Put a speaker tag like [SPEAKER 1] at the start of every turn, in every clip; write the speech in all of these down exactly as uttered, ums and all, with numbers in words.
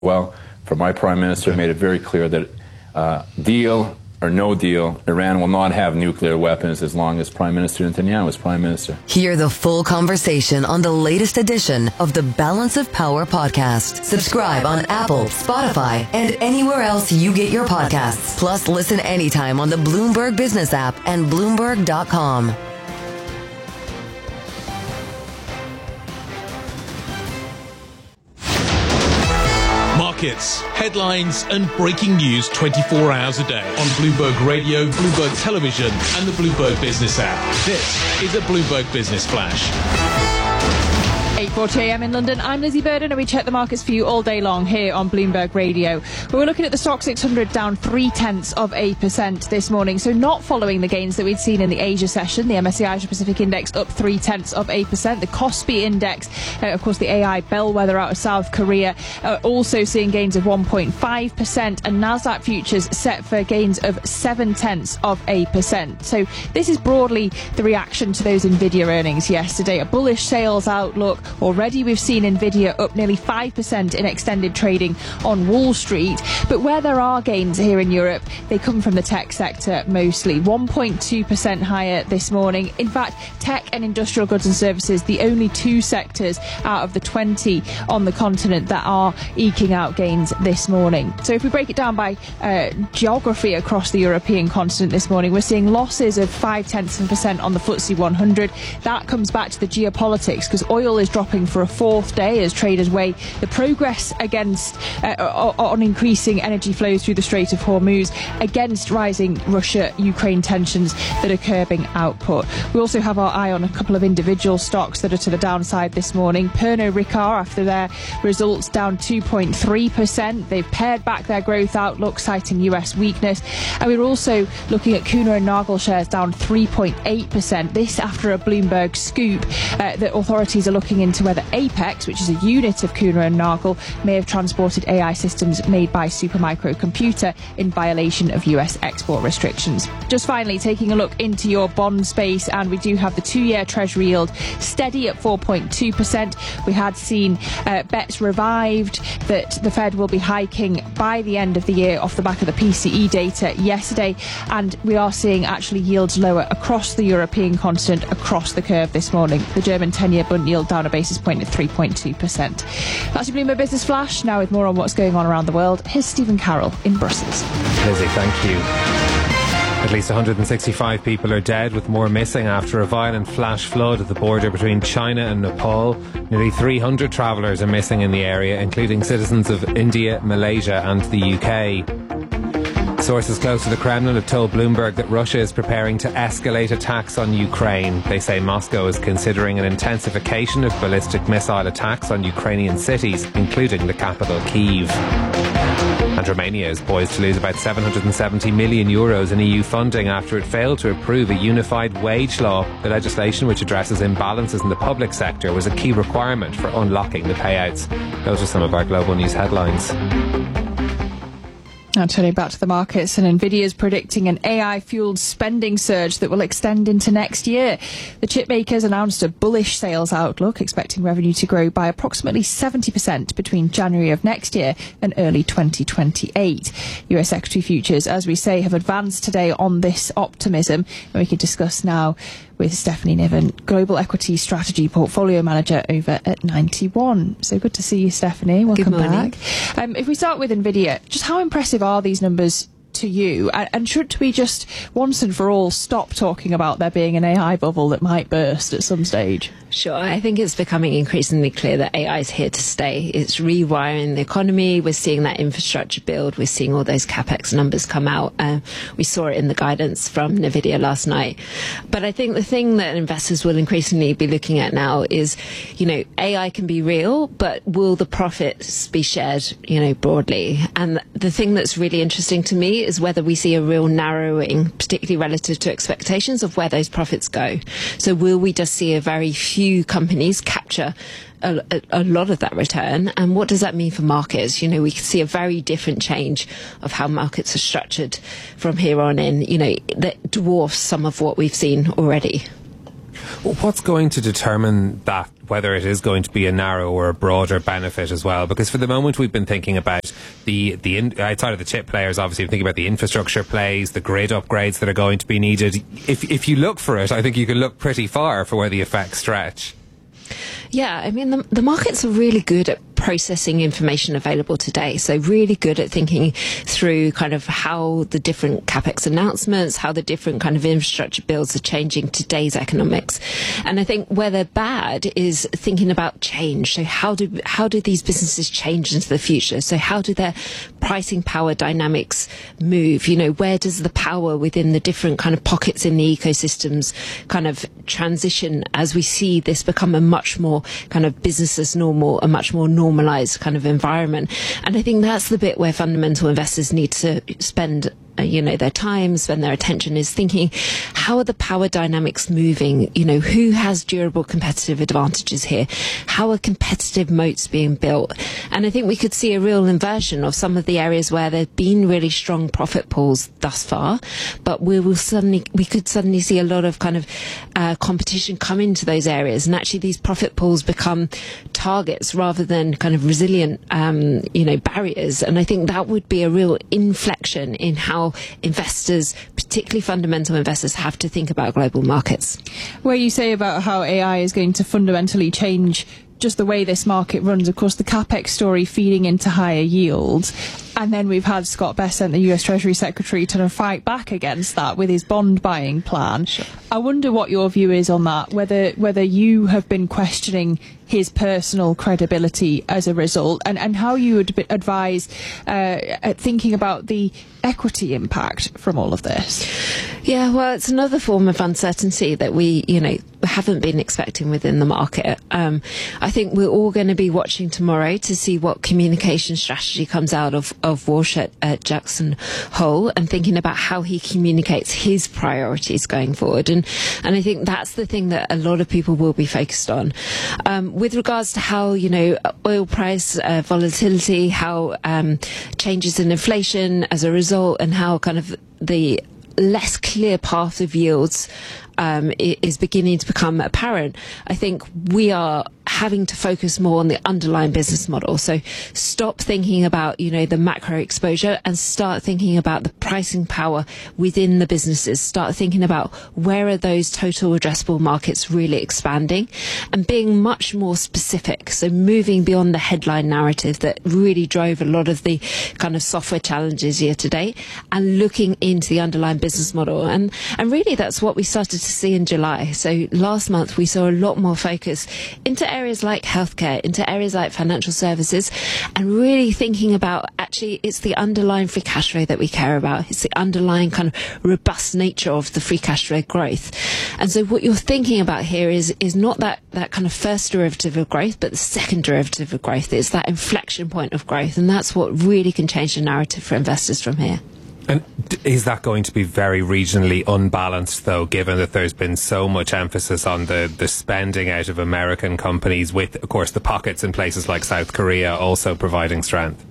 [SPEAKER 1] Well, for my Prime Minister, made it very clear that uh, deal or no deal, Iran will not have nuclear weapons as long as Prime Minister Netanyahu is Prime Minister.
[SPEAKER 2] Hear the full conversation on the latest edition of the Balance of Power podcast. Subscribe on Apple, Spotify, and anywhere else you get your podcasts. Plus, listen anytime on the Bloomberg Business app and Bloomberg dot com.
[SPEAKER 3] Markets, headlines and breaking news twenty-four hours a day on Bloomberg Radio, Bloomberg Television and the Bloomberg Business app. This is a Bloomberg Business Flash.
[SPEAKER 4] eight forty a m in London. I'm Lizzie Burden and we check the markets for you all day long here on Bloomberg Radio. We're looking at the Stock six hundred down three tenths of a percent this morning, so not following the gains that we'd seen in the Asia session. The M S C I Asia Pacific Index up three tenths of a percent. The Kospi Index, uh, of course the A I bellwether out of South Korea, uh, also seeing gains of one point five percent, and Nasdaq futures set for gains of seven tenths of a percent. So this is broadly the reaction to those Nvidia earnings yesterday. A bullish sales outlook. Already we've seen Nvidia up nearly five percent in extended trading on Wall Street. But where there are gains here in Europe, they come from the tech sector mostly. one point two percent higher this morning. In fact, tech and industrial goods and services, the only two sectors out of the twenty on the continent that are eking out gains this morning. So if we break it down by uh, geography across the European continent this morning, we're seeing losses of five tenths of a percent on the F T S E one hundred. That comes back to the geopolitics, because oil is dropping for a fourth day as traders weigh the progress against uh, on increasing energy flows through the Strait of Hormuz against rising Russia-Ukraine tensions that are curbing output. We also have our eye on a couple of individual stocks that are to the downside this morning. Pernod Ricard, after their results, down two point three percent. They've pared back their growth outlook, citing U S weakness. And we're also looking at Kuehne and Nagel shares down three point eight percent. This after a Bloomberg scoop uh, that authorities are looking into whether Apex, which is a unit of Kuehne and Nagel, may have transported A I systems made by Supermicro Computer in violation of U S export restrictions. Just finally, taking a look into your bond space, and we do have the two-year Treasury yield steady at four point two percent. We had seen uh, bets revived that the Fed will be hiking by the end of the year off the back of the P C E data yesterday, and we are seeing actually yields lower across the European continent, across the curve this morning. The German ten-year Bund yield down a basis point at three point two percent. That's your Bloomberg Business Flash. Now with more on what's going on around the world, here's Stephen Carroll in Brussels.
[SPEAKER 5] Lizzie, thank you. At least one hundred sixty-five people are dead, with more missing after a violent flash flood at the border between China and Nepal. Nearly three hundred travellers are missing in the area, including citizens of India, Malaysia and the U K. Sources close to the Kremlin have told Bloomberg that Russia is preparing to escalate attacks on Ukraine. They say Moscow is considering an intensification of ballistic missile attacks on Ukrainian cities, including the capital, Kyiv. And Romania is poised to lose about seven hundred seventy million euros in E U funding after it failed to approve a unified wage law. The legislation, which addresses imbalances in the public sector, was a key requirement for unlocking the payouts. Those are some of our global news headlines.
[SPEAKER 4] Now turning back to the markets, and Nvidia is predicting an A I-fueled spending surge that will extend into next year. The chip makers announced a bullish sales outlook, expecting revenue to grow by approximately seventy percent between January of next year and early twenty twenty-eight. U S equity futures, as we say, have advanced today on this optimism, and we can discuss now with Stephanie Niven, Global Equity Strategy Portfolio Manager over at ninety one. So good to see you, Stephanie. Welcome back. Um, if we start with Nvidia, just how impressive are these numbers to you? And, and should we just once and for all stop talking about there being an A I bubble that might burst at some stage?
[SPEAKER 6] Sure. I think it's becoming increasingly clear that A I is here to stay. It's rewiring the economy. We're seeing that infrastructure build. We're seeing all those CapEx numbers come out. Uh, we saw it in the guidance from Nvidia last night. But I think the thing that investors will increasingly be looking at now is, you know, A I can be real, but will the profits be shared, you know, broadly? And the thing that's really interesting to me is whether we see a real narrowing, particularly relative to expectations of where those profits go. So will we just see a very few Few companies capture a, a, a lot of that return, and what does that mean for markets? You know, we can see a very different change of how markets are structured from here on in, you know, that dwarfs some of what we've seen already.
[SPEAKER 5] Well, what's going to determine that, whether it is going to be a narrow or a broader benefit as well. Because for the moment we've been thinking about the, the in, outside of the chip players, obviously thinking about the infrastructure plays, the grid upgrades that are going to be needed. If, if you look for it, I think you can look pretty far for where the effects stretch.
[SPEAKER 6] Yeah, I mean, the, the markets are really good at processing information available today. So really good at thinking through kind of how the different CapEx announcements, how the different kind of infrastructure builds are changing today's economics. And I think where they're bad is thinking about change. So how do, how do these businesses change into the future? So how do their pricing power dynamics move? You know, where does the power within the different kind of pockets in the ecosystems kind of transition as we see this become a much more kind of business as normal, a much more normalized kind of environment? And I think that's the bit where fundamental investors need to spend uh, you know, their time, spend their attention, is thinking, how are the power dynamics moving? You know, who has durable competitive advantages here? How are competitive moats being built? And I think we could see a real inversion of some of the areas where there have been really strong profit pools thus far, but we will suddenly, we could suddenly see a lot of kind of uh, competition come into those areas, and actually these profit pools become targets rather than kind of resilient, um, you know, barriers. And I think that would be a real inflection in how investors, particularly fundamental investors, have to think about global markets.
[SPEAKER 4] Where you say about how A I is going to fundamentally change just the way this market runs, of course, the CapEx story feeding into higher yields. And then we've had Scott Bessent, the U S Treasury Secretary, to fight back against that with his bond buying plan. Sure. I wonder what your view is on that, whether whether you have been questioning his personal credibility as a result, and, and how you would advise uh, at thinking about the equity impact from all of this.
[SPEAKER 6] Yeah, well, it's another form of uncertainty that we, you know, haven't been expecting within the market. Um, I think we're all going to be watching tomorrow to see what communication strategy comes out of, of Walsh at, at Jackson Hole, and thinking about how he communicates his priorities going forward. And, and I think that's the thing that a lot of people will be focused on. Um, with regards to how, you know, oil price uh, volatility, how um, changes in inflation as a result, and how kind of the less clear path of yields um, is beginning to become apparent, I think we are having to focus more on the underlying business model. So stop thinking about, you know, the macro exposure and start thinking about the pricing power within the businesses. Start thinking about where are those total addressable markets really expanding, and being much more specific. So moving beyond the headline narrative that really drove a lot of the kind of software challenges year to date, and looking into the underlying business model. And, and really that's what we started to see in July. So last month we saw a lot more focus into areas like healthcare, into areas like financial services, and really thinking about, actually, it's the underlying free cash flow that we care about. It's the underlying kind of robust nature of the free cash flow growth. And so what you're thinking about here is is not that, that kind of first derivative of growth, but the second derivative of growth. It's that inflection point of growth, and that's what really can change the narrative for investors from here.
[SPEAKER 5] And is that going to be very regionally unbalanced, though, given that there's been so much emphasis on the, the spending out of American companies, with, of course, the pockets in places like South Korea also providing strength?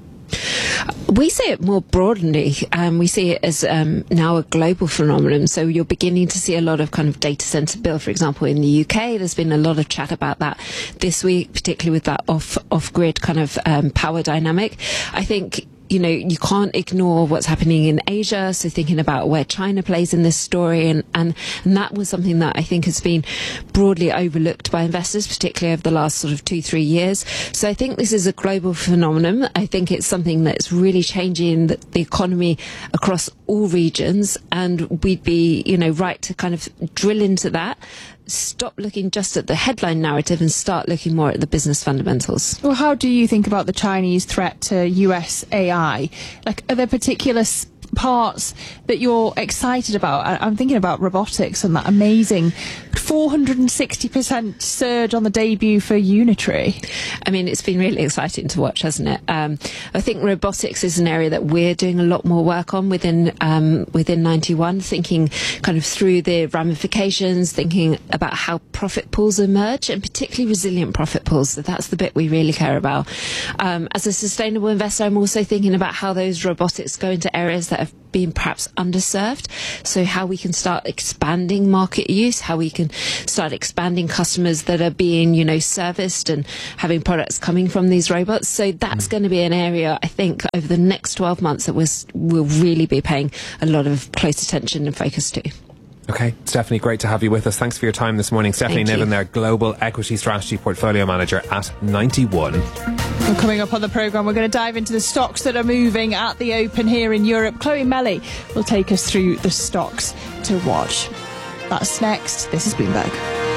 [SPEAKER 6] We see it more broadly. Um, we see it as um, now a global phenomenon. So you're beginning to see a lot of kind of data center build, for example, in the U K. There's been a lot of chat about that this week, particularly with that off, off-grid kind of um, power dynamic. I think, you know, you can't ignore what's happening in Asia. So thinking about where China plays in this story, and, and, and that was something that I think has been broadly overlooked by investors, particularly over the last sort of two, three years. So I think this is a global phenomenon. I think it's something that's really changing the, the economy across all regions, and we'd be, you know, right to kind of drill into that. Stop looking just at the headline narrative and start looking more at the business fundamentals.
[SPEAKER 4] Well, how do you think about the Chinese threat to U S A I? Like, are there particular s- parts that you're excited about? I- I'm thinking about robotics and that amazing four hundred sixty percent surge on the debut for Unitree.
[SPEAKER 6] I mean, it's been really exciting to watch, hasn't it? Um, I think robotics is an area that we're doing a lot more work on within um, within ninety-one, thinking kind of through the ramifications, thinking about how profit pools emerge, and particularly resilient profit pools. So that's the bit we really care about. Um, as a sustainable investor, I'm also thinking about how those robotics go into areas that have been perhaps underserved. So how we can start expanding market use, how we can start expanding customers that are being, you know, serviced and having products coming from these robots. So that's mm. going to be an area, I think, over the next twelve months that we're, we'll really be paying a lot of close attention and focus to.
[SPEAKER 5] Okay, Stephanie, great to have you with us. Thanks for your time this morning. Stephanie Niven, their Global Equity Strategy Portfolio Manager at ninety one.
[SPEAKER 4] Well, coming up on the programme, we're going to dive into the stocks that are moving at the open here in Europe. Chloe Melly will take us through the stocks to watch. That's next. This is Bloomberg.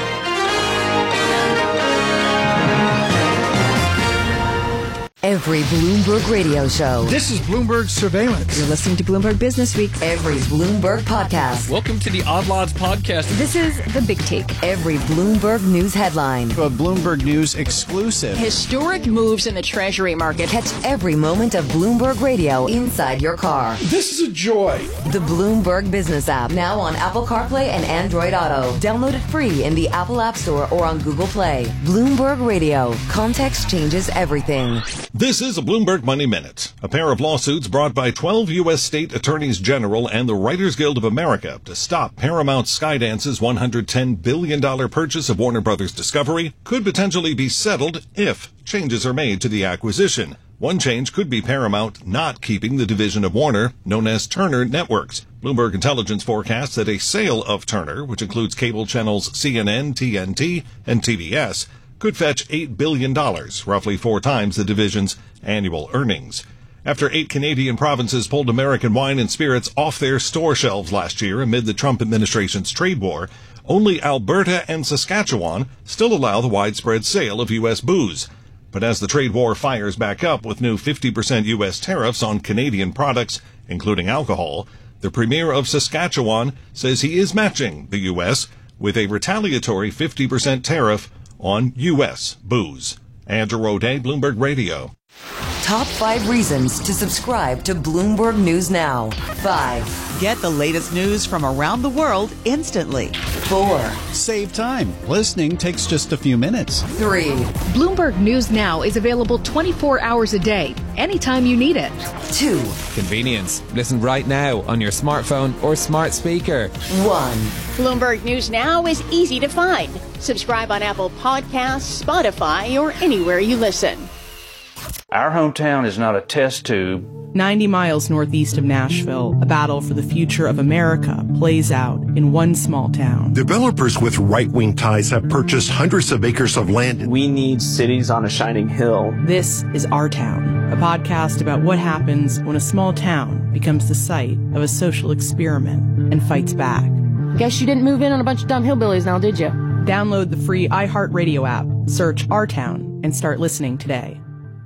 [SPEAKER 2] Every Bloomberg radio show.
[SPEAKER 7] This is Bloomberg Surveillance.
[SPEAKER 4] You're listening to Bloomberg Business Week.
[SPEAKER 2] Every Bloomberg podcast.
[SPEAKER 8] Welcome to the Odd Lots podcast.
[SPEAKER 9] This is The Big Take.
[SPEAKER 2] Every Bloomberg news headline.
[SPEAKER 7] A Bloomberg News exclusive.
[SPEAKER 9] Historic moves in the Treasury market.
[SPEAKER 2] Catch every moment of Bloomberg Radio inside your car.
[SPEAKER 7] This is a joy.
[SPEAKER 2] The Bloomberg Business app, now on Apple CarPlay and Android Auto. Download it free in the Apple App Store or on Google Play. Bloomberg Radio. Context changes everything.
[SPEAKER 10] This is a Bloomberg Money Minute. A pair of lawsuits brought by twelve U S state attorneys general and the Writers Guild of America to stop Paramount Skydance's one hundred ten billion dollars purchase of Warner Brothers Discovery could potentially be settled if changes are made to the acquisition. One change could be Paramount not keeping the division of Warner known as Turner Networks. Bloomberg Intelligence forecasts that a sale of Turner, which includes cable channels C N N, T N T, and T B S, could fetch eight billion dollars, roughly four times the division's annual earnings. After eight Canadian provinces pulled American wine and spirits off their store shelves last year amid the Trump administration's trade war, only Alberta and Saskatchewan still allow the widespread sale of U S booze. But as the trade war fires back up with new fifty percent U S tariffs on Canadian products, including alcohol, the Premier of Saskatchewan says he is matching the U S with a retaliatory fifty percent tariff on U S booze. Andrew O'Day, Bloomberg Radio.
[SPEAKER 2] Top five reasons to subscribe to Bloomberg News Now. Five.
[SPEAKER 11] Get the latest news from around the world instantly.
[SPEAKER 2] Four.
[SPEAKER 7] Save time. Listening takes just a few minutes.
[SPEAKER 2] Three.
[SPEAKER 9] Bloomberg News Now is available twenty-four hours a day, anytime you need it.
[SPEAKER 2] Two.
[SPEAKER 5] Convenience. Listen right now on your smartphone or smart speaker.
[SPEAKER 2] One.
[SPEAKER 12] Bloomberg News Now is easy to find. Subscribe on Apple Podcasts, Spotify, or anywhere you listen.
[SPEAKER 13] Our hometown is not a test tube.
[SPEAKER 11] ninety miles northeast of Nashville, a battle for the future of America plays out in one small town.
[SPEAKER 14] Developers with right-wing ties have purchased hundreds of acres of land.
[SPEAKER 13] We need cities on a shining hill.
[SPEAKER 11] This is Our Town, a podcast about what happens when a small town becomes the site of a social experiment and fights back.
[SPEAKER 12] Guess you didn't move in on a bunch of dumb hillbillies now, did you?
[SPEAKER 11] Download the free iHeartRadio app, search Our Town, and start listening today.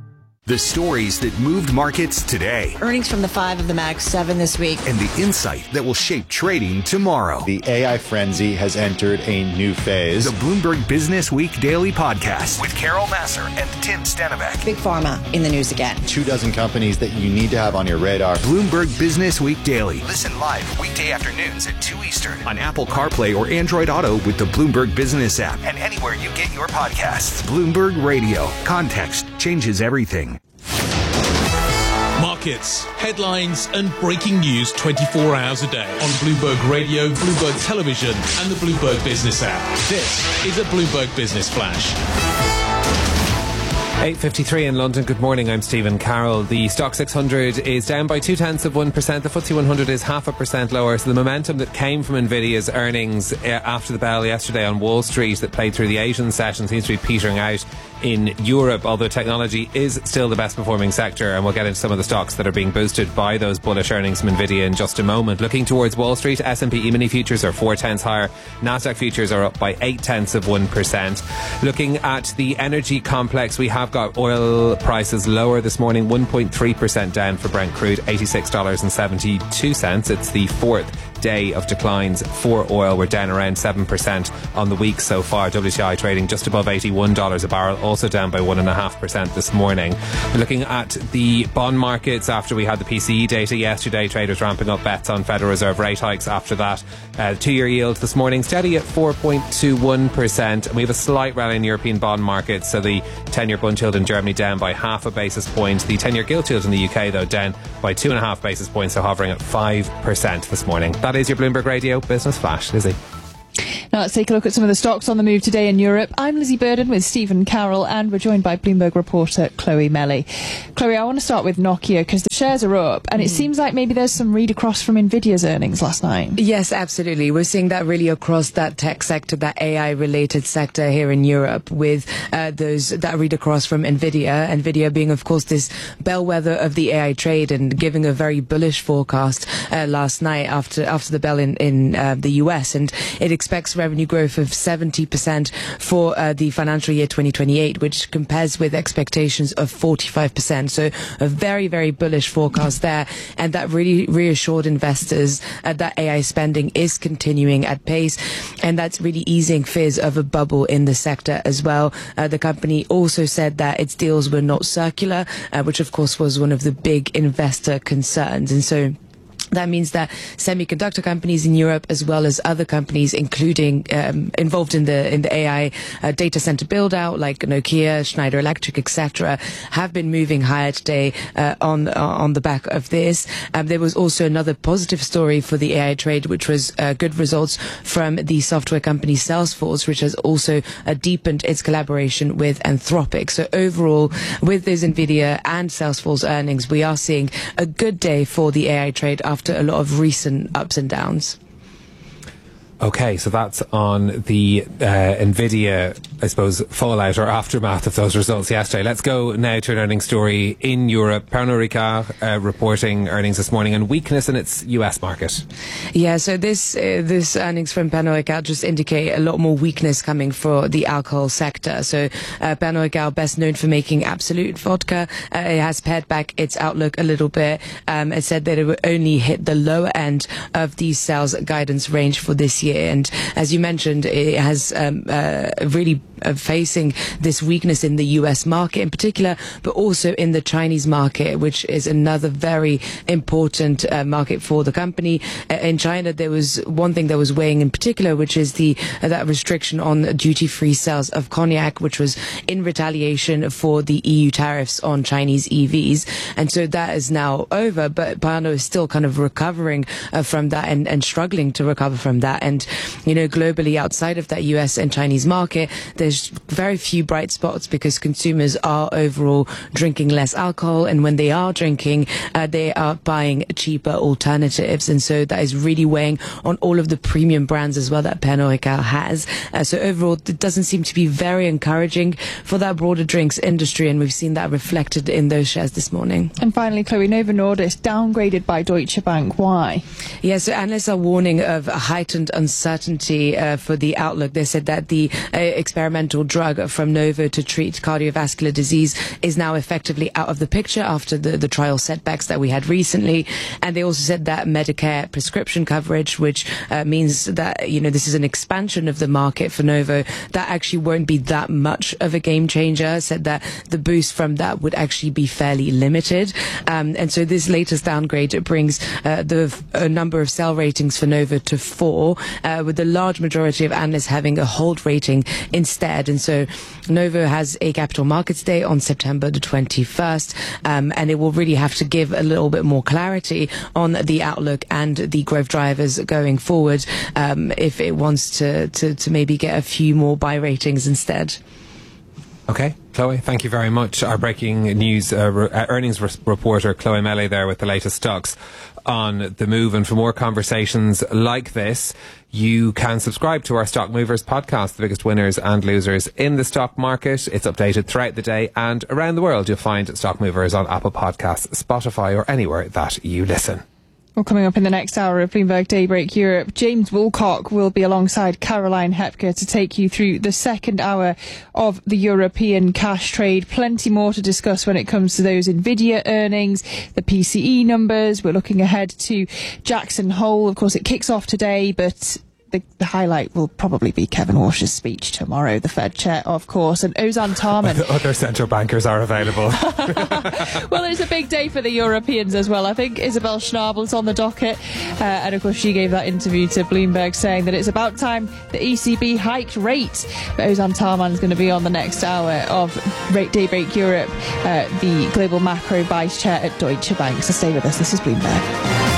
[SPEAKER 15] The stories that moved markets today.
[SPEAKER 16] Earnings from the five of the Mag seven this week.
[SPEAKER 15] And the insight that will shape trading tomorrow.
[SPEAKER 17] The A I frenzy has entered a new phase.
[SPEAKER 15] The Bloomberg Business Week Daily Podcast with Carol Massar and Tim Stenivek.
[SPEAKER 16] Big Pharma in the news again.
[SPEAKER 17] Two dozen companies that you need to have on your radar.
[SPEAKER 15] Bloomberg Business Week Daily. Listen live weekday afternoons at two Eastern on Apple CarPlay or Android Auto with the Bloomberg Business app and anywhere you get your podcasts. Bloomberg Radio. Context changes everything.
[SPEAKER 3] Markets, headlines and breaking news twenty-four hours a day on Bloomberg Radio, Bloomberg Television and the Bloomberg Business app. This is a Bloomberg Business Flash.
[SPEAKER 5] eight fifty-three in London. Good morning, I'm Stephen Carroll. The Stock six hundred is down by two tenths of one percent. The F T S E one hundred is half a percent lower. So the momentum that came from Nvidia's earnings after the bell yesterday on Wall Street that played through the Asian session seems to be petering out in Europe, although technology is still the best performing sector, and we'll get into some of the stocks that are being boosted by those bullish earnings from Nvidia in just a moment. Looking towards Wall Street, S and P E-mini futures are four tenths higher. Nasdaq futures are up by eight tenths of one percent. Looking at the energy complex, we have got oil prices lower this morning, one point three percent down for Brent crude, eighty-six dollars and seventy-two cents. It's the fourth day of declines for oil. We're down around seven percent on the week so far. W T I trading just above eighty-one dollars a barrel, also down by one point five percent this morning. Looking at the bond markets after we had the P C E data yesterday, traders ramping up bets on Federal Reserve rate hikes after that. Uh, two-year yield this morning steady at four point two one percent. And we have a slight rally in European bond markets. So the ten-year Bund yield in Germany down by half a basis point. The ten-year gilt yield in the U K, though, down by two and a half basis points, so hovering at five percent this morning. That is your Bloomberg Radio Business Flash. Lizzie.
[SPEAKER 4] Now let's take a look at some of the stocks on the move today in Europe. I'm Lizzie Burden with Stephen Carroll, and we're joined by Bloomberg reporter Chloe Melly. Chloe, I want to start with Nokia because the shares are up, and it mm. seems like maybe there's some read across from Nvidia's earnings last night.
[SPEAKER 18] Yes, absolutely. We're seeing that really across that tech sector, that A I related sector here in Europe, with uh, those that read across from Nvidia. Nvidia being, of course, this bellwether of the A I trade and giving a very bullish forecast uh, last night after after the bell in in uh, the U S, and it expects revenue growth of seventy percent for uh, the financial year twenty twenty-eight, which compares with expectations of forty-five percent. So a very, very bullish forecast there. And that really reassured investors uh, that A I spending is continuing at pace. And that's really easing fears of a bubble in the sector as well. Uh, the company also said that its deals were not circular, uh, which of course was one of the big investor concerns. And so that means that semiconductor companies in Europe, as well as other companies, including um, involved in the in the A I uh, data center build out, like Nokia, Schneider Electric, et cetera, have been moving higher today uh, on uh, on the back of this. Um, there was also another positive story for the A I trade, which was uh, good results from the software company Salesforce, which has also uh, deepened its collaboration with Anthropic. So overall, with those Nvidia and Salesforce earnings, we are seeing a good day for the A I trade after after a lot of recent ups and downs.
[SPEAKER 5] Okay, so that's on the uh, Nvidia, I suppose, fallout or aftermath of those results yesterday. Let's go now to an earnings story in Europe. Pernod Ricard uh, reporting earnings this morning and weakness in its U S market.
[SPEAKER 18] Yeah, so this uh, this earnings from Pernod Ricard just indicate a lot more weakness coming for the alcohol sector. So uh, Pernod Ricard, best known for making Absolut vodka, uh, it has pared back its outlook a little bit. Um, it said that it would only hit the lower end of the sales guidance range for this year. And as you mentioned, it has um, uh, really uh, facing this weakness in the U S market in particular, but also in the Chinese market, which is another very important uh, market for the company. Uh, in China, there was one thing that was weighing in particular, which is the uh, that restriction on duty-free sales of cognac, which was in retaliation for the E U tariffs on Chinese E Vs. And so that is now over, but Pernod is still kind of recovering uh, from that and, and struggling to recover from that. And you know, globally outside of that U S and Chinese market, there's very few bright spots because consumers are overall drinking less alcohol, and when they are drinking, uh, they are buying cheaper alternatives, and so that is really weighing on all of the premium brands as well that Pernod Ricard has. Uh, so overall, it doesn't seem to be very encouraging for that broader drinks industry, and we've seen that reflected in those shares this morning.
[SPEAKER 4] And finally, Chloe, Novo Nordisk downgraded by Deutsche Bank. Why?
[SPEAKER 18] Yeah, so analysts are warning of a heightened uncertainty uh, for the outlook. They said that the uh, experimental drug from Novo to treat cardiovascular disease is now effectively out of the picture after the, the trial setbacks that we had recently. And they also said that Medicare prescription coverage, which uh, means that, you know, this is an expansion of the market for Novo, that actually won't be that much of a game changer. Said that the boost from that would actually be fairly limited. Um, and so this latest downgrade brings uh, the a number of sell ratings for Novo to four, uh, with the large majority of analysts having a hold rating instead. And so Novo has a capital markets day on September the twenty-first, um, and it will really have to give a little bit more clarity on the outlook and the growth drivers going forward, um, if it wants to, to, to maybe get a few more buy ratings instead.
[SPEAKER 5] Okay, Chloe, thank you very much. Our breaking news uh, re- uh, earnings re- reporter, Chloe Melly, there with the latest stocks on the move. And for more conversations like this, you can subscribe to our Stock Movers podcast, the biggest winners and losers in the stock market. It's updated throughout the day and around the world. You'll find Stock Movers on Apple Podcasts, Spotify, or anywhere that you listen.
[SPEAKER 4] Well, coming up in the next hour of Bloomberg Daybreak Europe, James Woolcock will be alongside Caroline Hepker to take you through the second hour of the European cash trade. Plenty more to discuss when it comes to those Nvidia earnings, the P C E numbers. We're looking ahead to Jackson Hole. Of course, it kicks off today, but The, the highlight will probably be Kevin Walsh's speech tomorrow, the Fed chair, of course, and Ozan Tarman.
[SPEAKER 5] Other central bankers are available.
[SPEAKER 4] Well, it's a big day for the Europeans as well. I think Isabel Schnabel's on the docket, uh, and of course she gave that interview to Bloomberg saying that it's about time the E C B hiked rates. But Ozan Tarman's going to be on the next hour of Rate Daybreak Europe, uh, the global macro vice chair at Deutsche Bank. So stay with us. This is Bloomberg.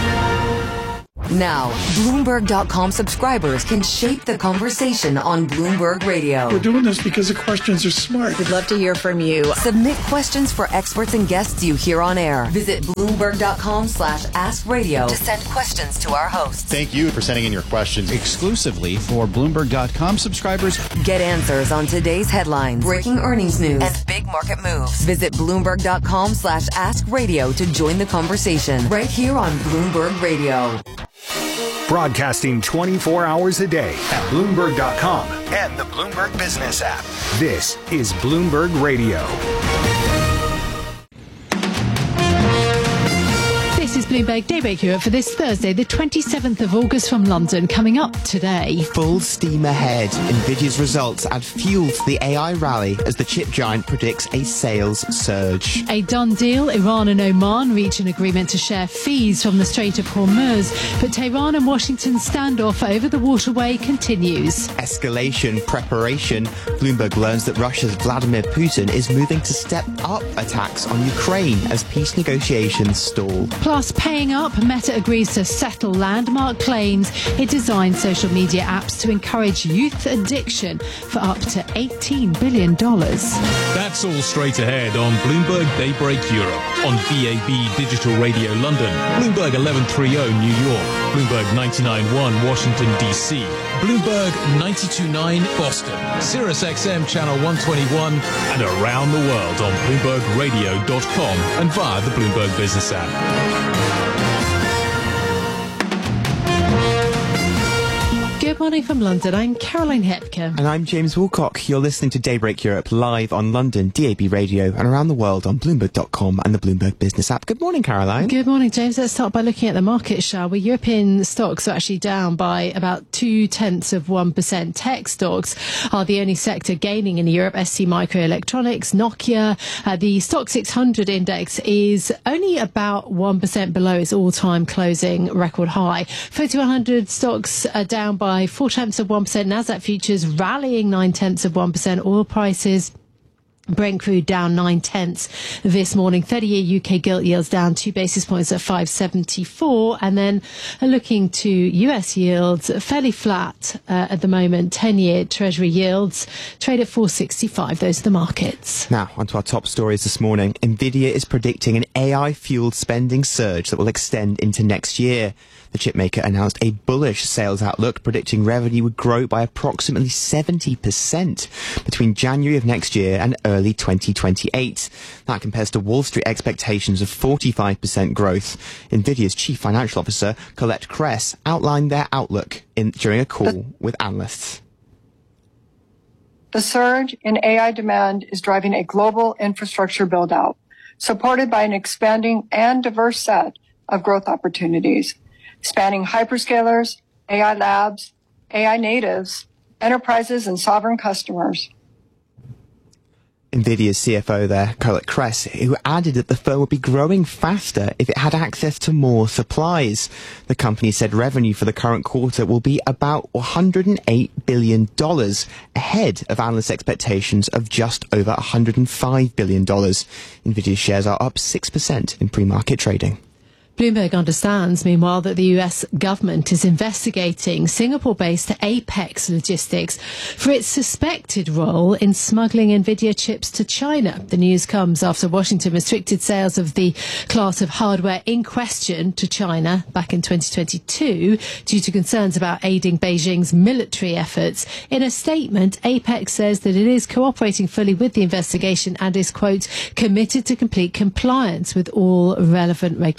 [SPEAKER 2] Now, Bloomberg dot com subscribers can shape the conversation on Bloomberg Radio.
[SPEAKER 19] We're doing this because the questions are smart.
[SPEAKER 16] We'd love to hear from you.
[SPEAKER 2] Submit questions for experts and guests you hear on air. Visit Bloomberg dot com slash ask radio to send questions to our hosts.
[SPEAKER 17] Thank you for sending in your questions.
[SPEAKER 7] Exclusively for Bloomberg dot com subscribers.
[SPEAKER 2] Get answers on today's headlines, breaking earnings news, and big market moves. Visit Bloomberg dot com slash ask radio to join the conversation right here on Bloomberg Radio.
[SPEAKER 15] Broadcasting twenty-four hours a day at Bloomberg dot com and the Bloomberg Business app. This is Bloomberg Radio.
[SPEAKER 9] This is Bloomberg Daybreak Europe for this Thursday, the twenty-seventh of August from London. Coming up today.
[SPEAKER 20] Full steam ahead. Nvidia's results add fuel to the A I rally as the chip giant predicts a sales surge.
[SPEAKER 9] A done deal. Iran and Oman reach an agreement to share fees from the Strait of Hormuz. But Tehran and Washington's standoff over the waterway continues.
[SPEAKER 20] Escalation preparation. Bloomberg learns that Russia's Vladimir Putin is moving to step up attacks on Ukraine as peace negotiations stall.
[SPEAKER 9] Plus, paying up, Meta agrees to settle landmark claims it designed social media apps to encourage youth addiction for up to eighteen billion dollars.
[SPEAKER 3] That's all straight ahead on Bloomberg Daybreak Europe, on V A B Digital Radio London, Bloomberg eleven thirty New York, Bloomberg ninety-nine point one Washington, D C, Bloomberg ninety-two point nine Boston, Sirius X M Channel one twenty-one, and around the world on Bloomberg Radio dot com and via the Bloomberg Business app.
[SPEAKER 9] Good morning from London. I'm Caroline Hepker.
[SPEAKER 20] And I'm James Woolcock. You're listening to Daybreak Europe live on London, D A B Radio, and around the world on Bloomberg dot com and the Bloomberg Business app. Good morning, Caroline.
[SPEAKER 9] Good morning, James. Let's start by looking at the market, shall we? European stocks are actually down by about two-tenths of one percent. Tech stocks are the only sector gaining in Europe. S T Microelectronics, Nokia. Uh, the Stock six hundred index is only about one percent below its all-time closing record high. F T S E one hundred stocks are down by four tenths of one percent. Nasdaq futures rallying nine tenths of one percent. Oil prices, Brent crude down nine tenths this morning. thirty-year U K gilt yields down two basis points at five seventy-four. And then looking to U S yields, fairly flat uh, at the moment. ten-year Treasury yields trade at four sixty-five. Those are the markets.
[SPEAKER 20] Now, onto our top stories this morning. Nvidia is predicting an A I-fueled spending surge that will extend into next year. The chipmaker announced a bullish sales outlook, predicting revenue would grow by approximately seventy percent between January of next year and early twenty twenty-eight. That compares to Wall Street expectations of forty-five percent growth. Nvidia's chief financial officer, Colette Kress, outlined their outlook in, during a call with analysts.
[SPEAKER 21] The surge in A I demand is driving a global infrastructure build-out, supported by an expanding and diverse set of growth opportunities, spanning hyperscalers, A I labs, A I natives, enterprises, and sovereign customers.
[SPEAKER 20] Nvidia's C F O there, Colette Kress, who added that the firm would be growing faster if it had access to more supplies. The company said revenue for the current quarter will be about one hundred eight billion dollars, ahead of analyst expectations of just over one hundred five billion dollars. Nvidia's shares are up six percent in pre-market trading.
[SPEAKER 9] Bloomberg understands, meanwhile, that the U S government is investigating Singapore-based Apex Logistics for its suspected role in smuggling Nvidia chips to China. The news comes after Washington restricted sales of the class of hardware in question to China back in twenty twenty-two due to concerns about aiding Beijing's military efforts. In a statement, Apex says that it is cooperating fully with the investigation and is, quote, committed to complete compliance with all relevant regulations.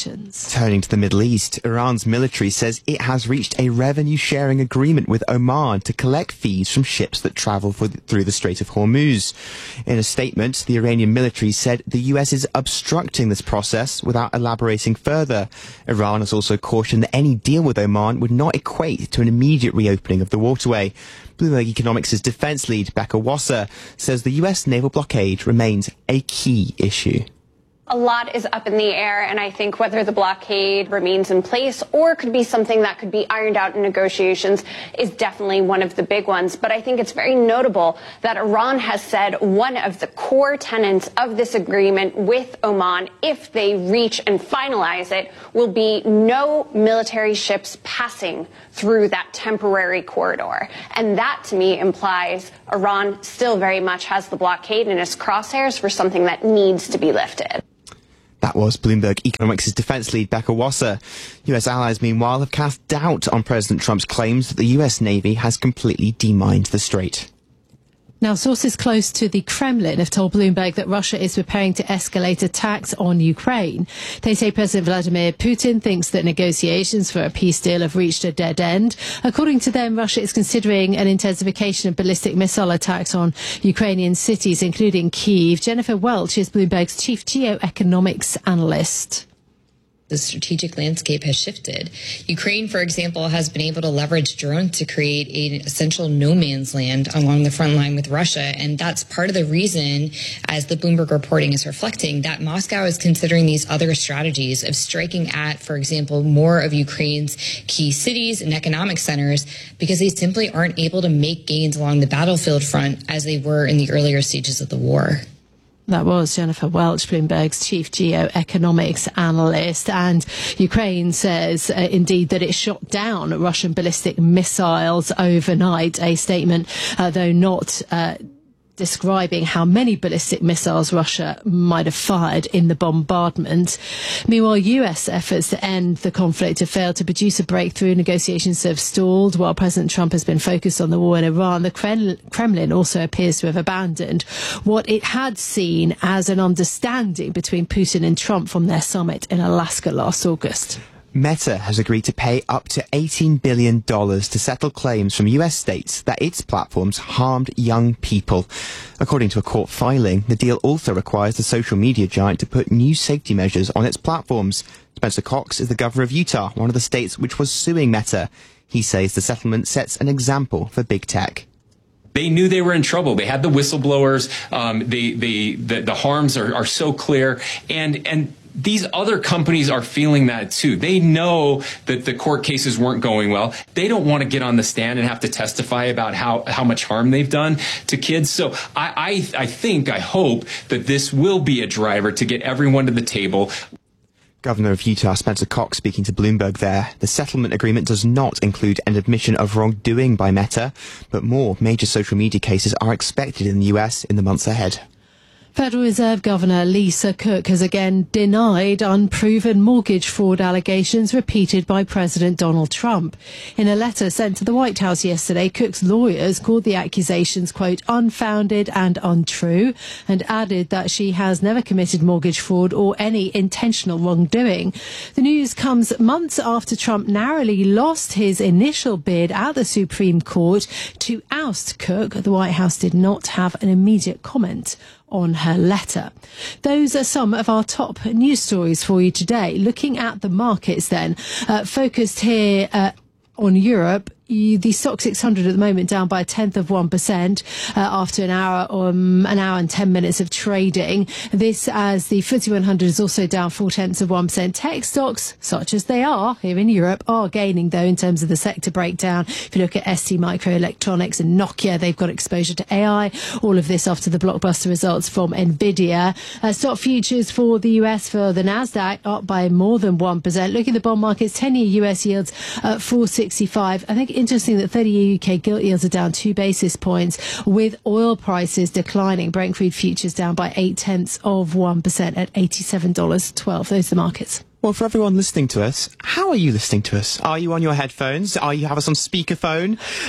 [SPEAKER 9] negotiations.
[SPEAKER 20] Turning to the Middle East, Iran's military says it has reached a revenue-sharing agreement with Oman to collect fees from ships that travel for the, through the Strait of Hormuz. In a statement, the Iranian military said the U S is obstructing this process without elaborating further. Iran has also cautioned that any deal with Oman would not equate to an immediate reopening of the waterway. Bloomberg Economics' defense lead, Becca Wasser, says the U S naval blockade remains a key issue.
[SPEAKER 1] A lot is up in the air, and I think whether the blockade remains in place or could be something that could be ironed out in negotiations is definitely one of the big ones. But I think it's very notable that Iran has said one of the core tenets of this agreement with Oman, if they reach and finalize it, will be no military ships passing through that temporary corridor. And that, to me, implies Iran still very much has the blockade in its crosshairs for something that needs to be lifted.
[SPEAKER 20] That was Bloomberg Economics' defense lead, Becca Wasser. U S allies, meanwhile, have cast doubt on President Trump's claims that the U S Navy has completely demined the strait.
[SPEAKER 9] Now, sources close to the Kremlin have told Bloomberg that Russia is preparing to escalate attacks on Ukraine. They say President Vladimir Putin thinks that negotiations for a peace deal have reached a dead end. According to them, Russia is considering an intensification of ballistic missile attacks on Ukrainian cities, including Kyiv. Jennifer Welch is Bloomberg's chief geoeconomics analyst.
[SPEAKER 22] The strategic landscape has shifted. Ukraine, for example, has been able to leverage drones to create an essential no man's land along the front line with Russia. And that's part of the reason, as the Bloomberg reporting is reflecting, that Moscow is considering these other strategies of striking at, for example, more of Ukraine's key cities and economic centers, because they simply aren't able to make gains along the battlefield front as they were in the earlier stages of the war.
[SPEAKER 9] That was Jennifer Welch, Bloomberg's chief geoeconomics analyst. And Ukraine says, uh, indeed, that it shot down Russian ballistic missiles overnight. A statement, uh, though not uh, describing how many ballistic missiles Russia might have fired in the bombardment. Meanwhile, U S efforts to end the conflict have failed to produce a breakthrough. Negotiations have stalled while President Trump has been focused on the war in Iran. The Kremlin also appears to have abandoned what it had seen as an understanding between Putin and Trump from their summit in Alaska last August.
[SPEAKER 20] Meta has agreed to pay up to eighteen billion dollars to settle claims from U S states that its platforms harmed young people. According to a court filing, the deal also requires the social media giant to put new safety measures on its platforms. Spencer Cox is the governor of Utah, one of the states which was suing Meta. He says the settlement sets an example for big tech.
[SPEAKER 23] They knew they were in trouble. They had the whistleblowers. Um, they, they, the, the harms are, are so clear. And, and, These other companies are feeling that too. They know that the court cases weren't going well. They don't want to get on the stand and have to testify about how, how much harm they've done to kids. So I, I, I think, I hope that this will be a driver to get everyone to the table.
[SPEAKER 20] Governor of Utah, Spencer Cox, speaking to Bloomberg there. The settlement agreement does not include an admission of wrongdoing by Meta, but more major social media cases are expected in the U S in the months ahead.
[SPEAKER 9] Federal Reserve Governor Lisa Cook has again denied unproven mortgage fraud allegations repeated by President Donald Trump. In a letter sent to the White House yesterday, Cook's lawyers called the accusations, quote, unfounded and untrue, and added that she has never committed mortgage fraud or any intentional wrongdoing. The news comes months after Trump narrowly lost his initial bid at the Supreme Court to oust Cook. The White House did not have an immediate comment on her letter. Those are some of our top news stories for you today. Looking at the markets then, uh, focused here uh, on Europe. You, the Stoxx six hundred at the moment down by a tenth of one percent uh, after an hour, um, an hour and ten minutes of trading. This as the F T S E one hundred is also down four tenths of one percent. Tech stocks, such as they are here in Europe, are gaining though in terms of the sector breakdown. If you look at S T Microelectronics and Nokia, they've got exposure to A I. All of this after the blockbuster results from Nvidia. Uh, stock futures for the U S for the Nasdaq up by more than one percent. Looking at the bond markets, ten-year U S yields at four sixty-five. I think interesting that thirty-year U K gilt yields are down two basis points, with oil prices declining. Brent crude futures down by eight tenths of one percent at eighty-seven dollars twelve. Those are the markets.
[SPEAKER 20] Well, for everyone listening to us, how are you listening to us? Are you on your headphones? Are you have us on speakerphone? Uh,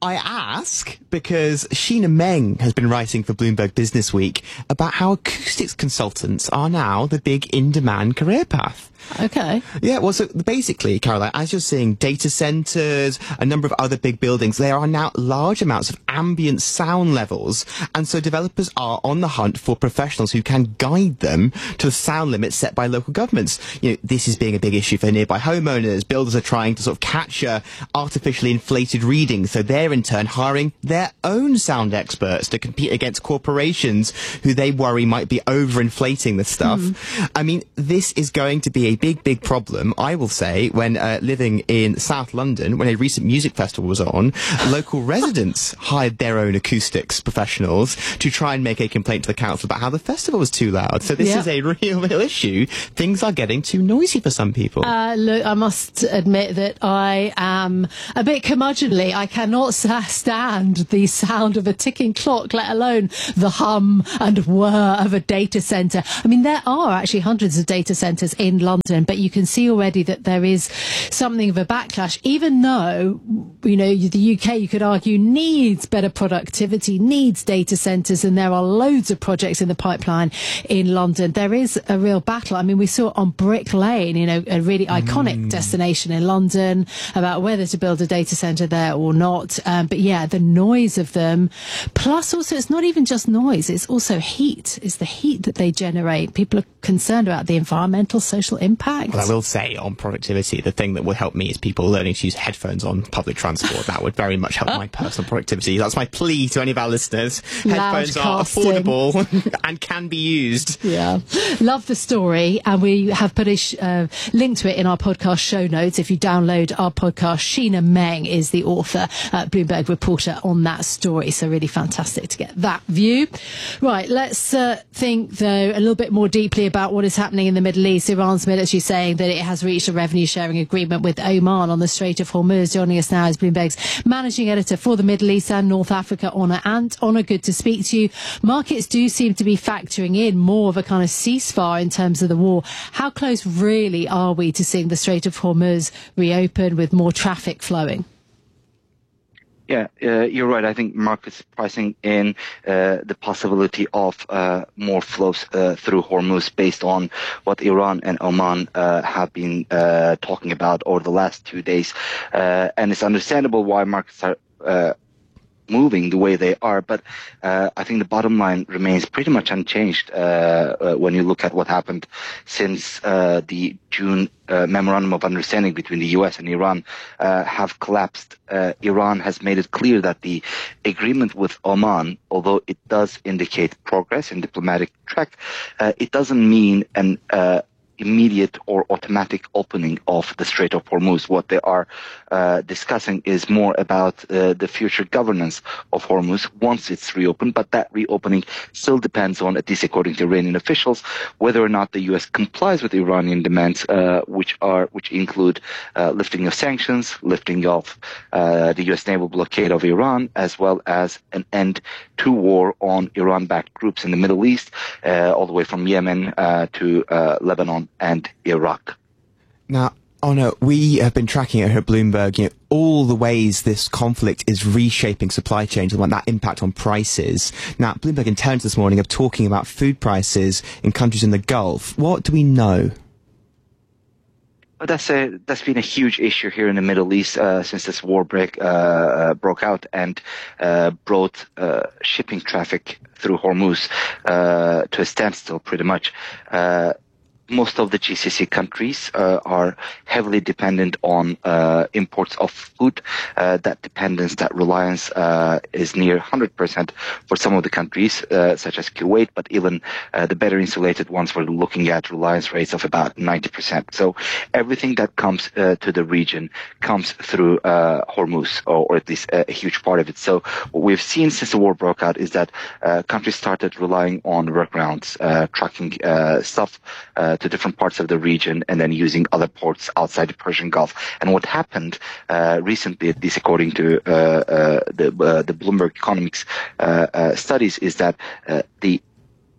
[SPEAKER 20] I ask because Sheena Meng has been writing for Bloomberg Business Week about how acoustics consultants are now the big in-demand career path.
[SPEAKER 9] Okay.
[SPEAKER 20] Yeah, well, so basically, Caroline, as you're seeing data centres, a number of other big buildings, there are now large amounts of ambient sound levels. And so developers are on the hunt for professionals who can guide them to the sound limits set by local governments. You know, this is being a big issue for nearby homeowners. Builders are trying to sort of capture artificially inflated readings. So they're in turn hiring their own sound experts to compete against corporations who they worry might be overinflating the stuff. Mm. I mean, this is going to be a big, big problem, I will say, when uh, living in South London, when a recent music festival was on, local residents hired their own acoustics professionals to try and make a complaint to the council about how the festival was too loud. So this yeah. is a real, real issue. Things are getting too noisy for some people.
[SPEAKER 9] Uh, look, I must admit that I am a bit curmudgeonly. I cannot stand the sound of a ticking clock, let alone the hum and whir of a data centre. I mean, there are actually hundreds of data centres in London, but you can see already that there is something of a backlash, even though, you know, the U K, you could argue, needs better productivity, needs data centres, and there are loads of projects in the pipeline in London. There is a real battle. I mean, we saw on Brick Lane, you know, a really iconic mm. destination in London, about whether to build a data centre there or not. Um, but yeah, the noise of them, plus also it's not even just noise, it's also heat. It's the heat that they generate. People are concerned about the environmental, social impact.
[SPEAKER 20] Well, I will say on productivity, the thing that would help me is people learning to use headphones on public transport. That would very much help my personal productivity. That's my plea to any of our listeners. Headphones are affordable and can be used.
[SPEAKER 9] Yeah. Love the story. And we have put a sh- uh, link to it in our podcast show notes. If you download our podcast, Sheena Meng is the author, uh, Bloomberg reporter on that story. So really fantastic to get that view. Right. Let's uh, think, though, a little bit more deeply about what is happening in the Middle East. Iran's military saying that it has reached a revenue sharing agreement with Oman on the Strait of Hormuz. Joining us now is Bloomberg's managing editor for the Middle East and North Africa, Honor Ant. Honor, good to speak to you. Markets do seem to be factoring in more of a kind of ceasefire in terms of the war. How close really are we to seeing the Strait of Hormuz reopen with more traffic flowing?
[SPEAKER 6] Yeah, uh, you're right. I think markets pricing in uh, the possibility of uh, more flows uh, through Hormuz based on what Iran and Oman uh, have been uh, talking about over the last two days. Uh, and it's understandable why markets are uh, moving the way they are, but uh, I think the bottom line remains pretty much unchanged uh, uh, when you look at what happened since uh, the June uh, memorandum of understanding between the U S and Iran uh, have collapsed. Uh, Iran has made it clear that the agreement with Oman, although it does indicate progress in diplomatic track, uh, it doesn't mean an uh, immediate or automatic opening of the Strait of Hormuz. What they are uh, discussing is more about uh, the future governance of Hormuz once it's reopened, but that reopening still depends on, at least according to Iranian officials, whether or not the U S complies with Iranian demands, uh, which are which include uh, lifting of sanctions, lifting of uh, the U S naval blockade of Iran, as well as an end to war on Iran-backed groups in the Middle East, uh, all the way from Yemen uh, to uh, Lebanon and Iraq.
[SPEAKER 20] Now, Honor, we have been tracking it here at Bloomberg, you know, all the ways this conflict is reshaping supply chains and what that impact on prices. Now, Bloomberg Intelligence this morning are talking about food prices in countries in the Gulf. What do we know?
[SPEAKER 6] Well, that's a that's been a huge issue here in the Middle East uh, since this war break uh, uh, broke out and uh, brought uh, shipping traffic through Hormuz uh, to a standstill, pretty much. Uh, Most of the G C C countries uh, are heavily dependent on uh, imports of food. Uh, that dependence, that reliance uh, is near one hundred percent for some of the countries, uh, such as Kuwait, but even uh, the better insulated ones, we're looking at reliance rates of about ninety percent. So everything that comes uh, to the region comes through uh, Hormuz, or, or at least a, a huge part of it. So what we've seen since the war broke out is that uh, countries started relying on workarounds, uh, trucking uh, stuff uh, to different parts of the region and then using other ports outside the Persian Gulf. And what happened uh, recently, at least according to uh, uh, the, uh, the Bloomberg Economics uh, uh, studies, is that uh, the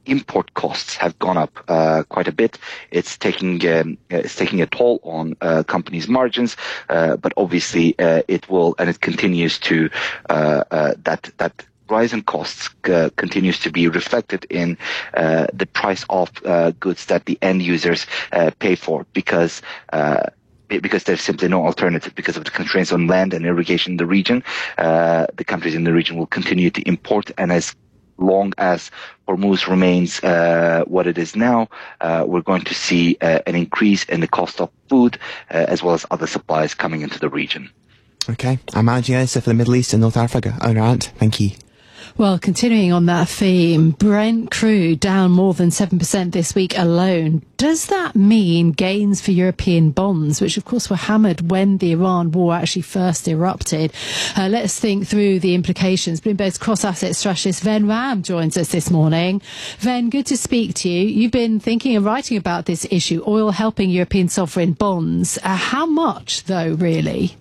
[SPEAKER 6] import costs have gone up uh, quite a bit. It's taking um, it's taking a toll on uh, companies' margins, uh, but obviously uh, it will, and it continues to uh, uh, that that. rise in costs uh, continues to be reflected in uh, the price of uh, goods that the end users uh, pay for, because uh, because there's simply no alternative because of the constraints on land and irrigation in the region. Uh, the countries in the region will continue to import, and as long as Hormuz remains uh, what it is now, uh, we're going to see uh, an increase in the cost of food uh, as well as other supplies coming into the region.
[SPEAKER 20] Okay, I'm managing editor for the Middle East and North Africa. Oona Ant, thank you.
[SPEAKER 9] Well, continuing on that theme, Brent crude down more than seven percent this week alone. Does that mean gains for European bonds, which of course were hammered when the Iran war actually first erupted? Uh, let's think through the implications. Bloomberg's cross-asset strategist Ven Ram joins us this morning. Ven, good to speak to you. You've been thinking and writing about this issue, oil helping European sovereign bonds. Uh, how much, though, really?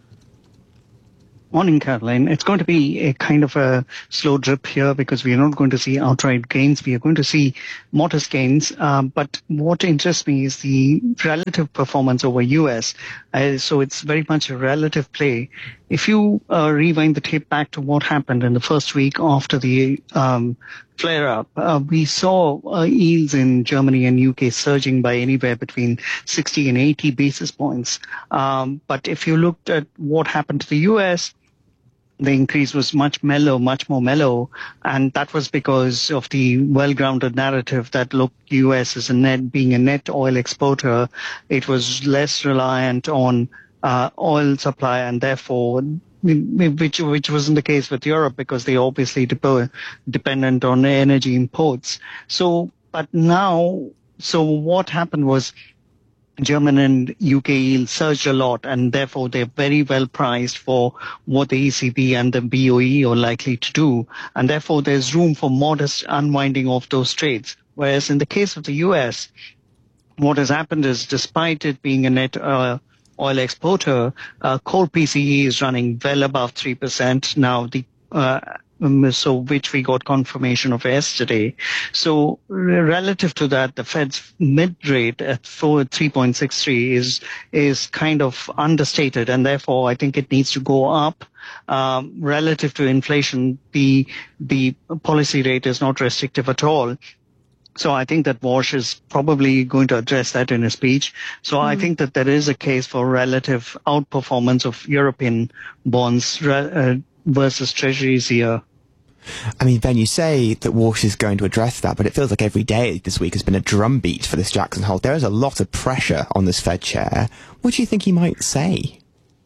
[SPEAKER 8] Morning, Caroline. It's going to be a kind of a slow drip here because we are not going to see outright gains. We are going to see modest gains. Um, but what interests me is the relative performance over U S. Uh, so it's very much a relative play. If you uh, rewind the tape back to what happened in the first week after the um, flare-up, uh, we saw uh, yields in Germany and U K surging by anywhere between sixty and eighty basis points. Um, but if you looked at what happened to the U S, the increase was much mellow, much more mellow, and that was because of the well-grounded narrative that, look, U S is a net, being a net oil exporter, it was less reliant on uh, oil supply, and therefore, which which wasn't the case with Europe because they obviously dep- dependent on energy imports. So, but now, so what happened was, German and U K yields surged a lot, and therefore they're very well priced for what the E C B and the B O E are likely to do, and therefore there's room for modest unwinding of those trades. Whereas in the case of the U S, what has happened is, despite it being a net uh, oil exporter, uh, core P C E is running well above three percent now. The uh, so which we got confirmation of yesterday. So relative to that, the Fed's mid rate at three point six three is is kind of understated, and therefore I think it needs to go up. Um, relative to inflation, the the policy rate is not restrictive at all. So I think that Walsh is probably going to address that in his speech. So mm. I think that there is a case for relative outperformance of European bonds uh, versus treasuries here.
[SPEAKER 20] I mean, Ben, you say that Walsh is going to address that, but it feels like every day this week has been a drumbeat for this Jackson Hole. There is a lot of pressure on this Fed chair. What do you think he might say?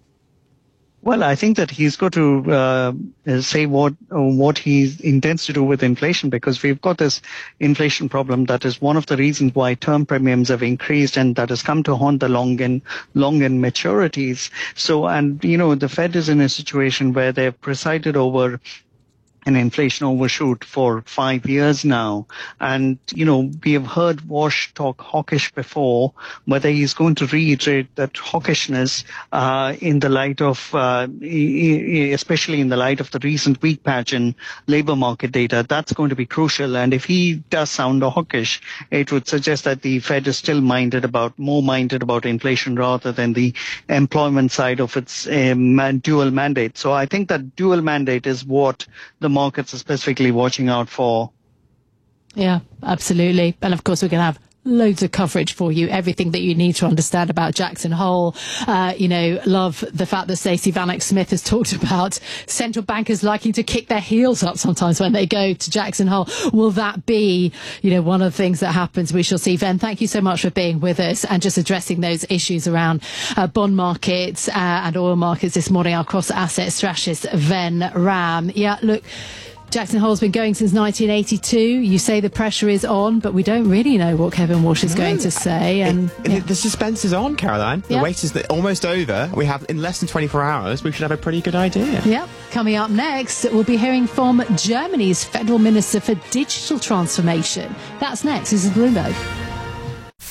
[SPEAKER 8] Well, I think that he's got to uh, say what what he intends to do with inflation, because we've got this inflation problem that is one of the reasons why term premiums have increased, and that has come to haunt the long end, long end maturities. So, and, you know, the Fed is in a situation where they've presided over an inflation overshoot for five years now. And, you know, we have heard Walsh talk hawkish before. Whether he's going to reiterate that hawkishness uh, in the light of, uh, especially in the light of the recent weak patch in labor market data, that's going to be crucial. And if he does sound hawkish, it would suggest that the Fed is still minded about, more minded about inflation rather than the employment side of its um, dual mandate. So I think that dual mandate is what the markets are specifically watching out for.
[SPEAKER 9] Yeah, absolutely. And of course, we're going to have loads of coverage for you, everything that you need to understand about Jackson Hole. Uh, you know, love the fact that Stacey Vanek Smith has talked about central bankers liking to kick their heels up sometimes when they go to Jackson Hole. Will that be, you know, one of the things that happens? We shall see. Ven, thank you so much for being with us and just addressing those issues around uh, bond markets uh, and oil markets this morning. Our cross-asset strategist, Ven Ram. Yeah, look, Jackson Hole's been going since nineteen eighty-two. You say the pressure is on, but we don't really know what Kevin Walsh is no, going to say. And
[SPEAKER 20] it, yeah. The suspense is on, Caroline. The
[SPEAKER 9] yeah.
[SPEAKER 20] wait is almost over. We have, in less than twenty-four hours, we should have a pretty good idea.
[SPEAKER 9] Yep. Coming up next, we'll be hearing from Germany's Federal Minister for Digital Transformation. That's next. This is Bloomberg.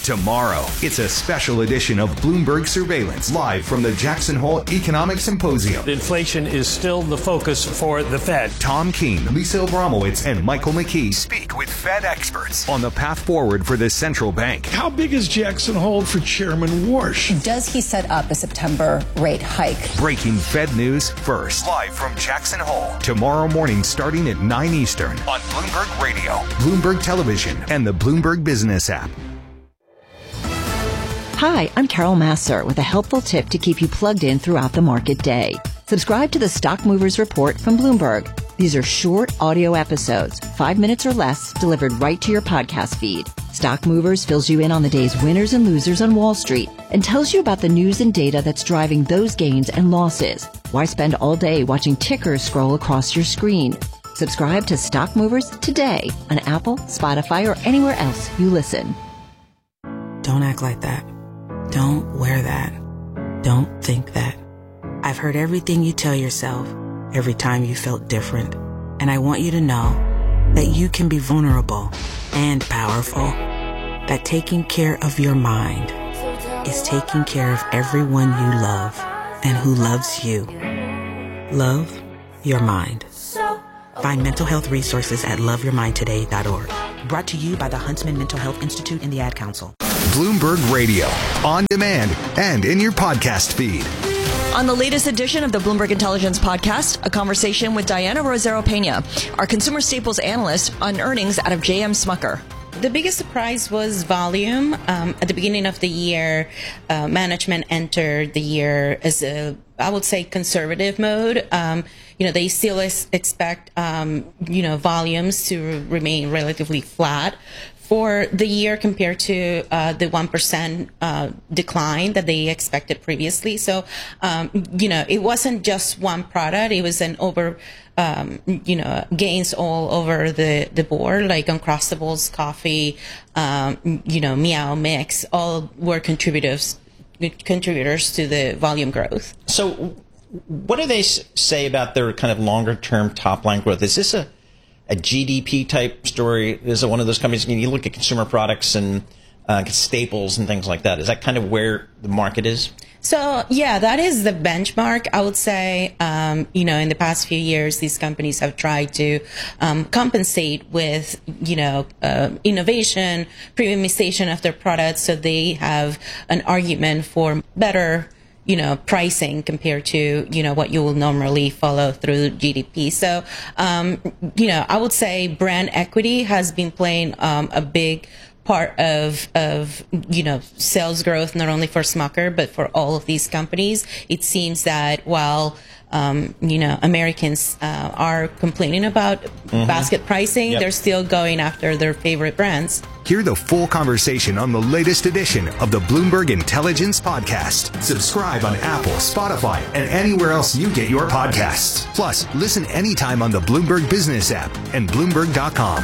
[SPEAKER 15] Tomorrow, it's a special edition of Bloomberg Surveillance, live from the Jackson Hole Economic Symposium.
[SPEAKER 10] Inflation is still the focus for the Fed.
[SPEAKER 15] Tom Keene, Lisa Abramowitz, and Michael McKee speak with Fed experts on the path forward for the central bank.
[SPEAKER 19] How big is Jackson Hole for Chairman Warsh?
[SPEAKER 13] Does he set up a September rate hike?
[SPEAKER 15] Breaking Fed news first. Live from Jackson Hole. Tomorrow morning starting at nine Eastern on Bloomberg Radio, Bloomberg Television, and the Bloomberg Business app.
[SPEAKER 14] Hi, I'm Carol Masser with a helpful tip to keep you plugged in throughout the market day. Subscribe to the Stock Movers Report from Bloomberg. These are short audio episodes, five minutes or less, delivered right to your podcast feed. Stock Movers fills you in on the day's winners and losers on Wall Street and tells you about the news and data that's driving those gains and losses. Why spend all day watching tickers scroll across your screen? Subscribe to Stock Movers today on Apple, Spotify, or anywhere else you listen.
[SPEAKER 24] Don't act like that. Don't wear that. Don't think that. I've heard everything you tell yourself every time you felt different. And I want you to know that you can be vulnerable and powerful. That taking care of your mind is taking care of everyone you love and who loves you. Love your mind. Find mental health resources at love your mind today dot org. Brought to you by the Huntsman Mental Health Institute and the Ad Council.
[SPEAKER 15] Bloomberg Radio, on demand and in your podcast feed.
[SPEAKER 25] On the latest edition of the Bloomberg Intelligence Podcast, a conversation with Diana Rosero Pena, our consumer staples analyst on earnings out of J M Smucker.
[SPEAKER 26] The biggest surprise was volume. Um, at the beginning of the year, uh, management entered the year as a, I would say, conservative mode. Um, you know, they still ex- expect, um, you know, volumes to remain relatively flat for the year compared to uh, the one percent uh, decline that they expected previously. So, um, you know, it wasn't just one product. It was an over, um, you know, gains all over the, the board, like Uncrustables, coffee, um, you know, Meow Mix, all were contributors contributors to the volume growth.
[SPEAKER 27] So what do they say about their kind of longer-term top-line growth? Is this a a G D P type story? Is it one of those companies, you look at consumer products and uh, staples and things like that? Is that kind of where the market is?
[SPEAKER 26] So, yeah, that is the benchmark. I would say, um, you know, in the past few years, these companies have tried to um, compensate with, you know, uh, innovation, premiumization of their products, so they have an argument for better, you know, pricing compared to, you know, what you will normally follow through G D P. So, um, you know, I would say brand equity has been playing um, a big part of, of, you know, sales growth, not only for Smucker, but for all of these companies. It seems that while, um, you know, Americans uh, are complaining about mm-hmm. basket pricing, yep. they're still going after their favorite brands.
[SPEAKER 15] Hear the full conversation on the latest edition of the Bloomberg Intelligence Podcast. Subscribe on Apple, Spotify, and anywhere else you get your podcasts. Plus, listen anytime on the Bloomberg Business app and Bloomberg dot com.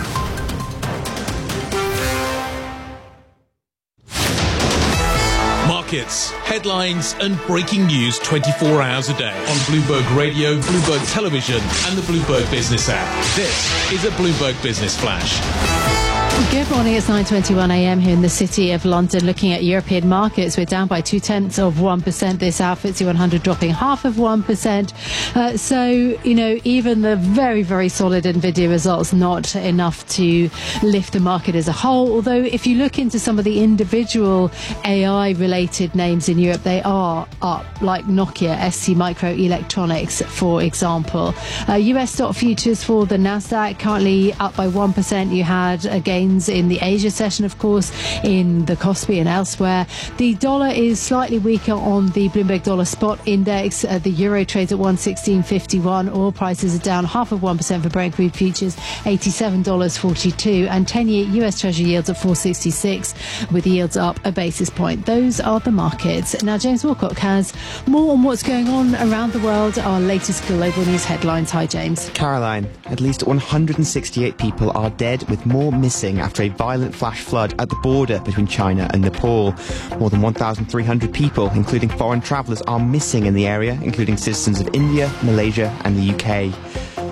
[SPEAKER 3] Markets, headlines, and breaking news twenty-four hours a day on Bloomberg Radio, Bloomberg Television, and the Bloomberg Business app. This is a Bloomberg Business Flash.
[SPEAKER 9] Good morning, it's nine twenty-one a.m. here in the city of London. Looking at European markets, we're down by two-tenths of one percent. This F T S E one hundred dropping half of one percent. Uh, so, you know, even the very, very solid NVIDIA results, not enough to lift the market as a whole. Although, if you look into some of the individual A I-related names in Europe, they are up, like Nokia, S T Microelectronics, for example. Uh, U S stock futures for the Nasdaq currently up by one percent. You had a gain in the Asia session, of course, in the Kospi and elsewhere. The dollar is slightly weaker on the Bloomberg Dollar Spot Index. Uh, the euro trades at one sixteen fifty-one. Oil prices are down half of one percent for Brent crude futures, eighty-seven dollars and forty-two cents, and ten-year U S Treasury yields at four sixty-six, with yields up a basis point. Those are the markets. Now, James Wilcock has more on what's going on around the world, our latest global news headlines. Hi, James.
[SPEAKER 20] Caroline, at least one hundred sixty-eight people are dead, with more missing after a violent flash flood at the border between China and Nepal. More than one thousand three hundred people, including foreign travellers, are missing in the area, including citizens of India, Malaysia and the U K.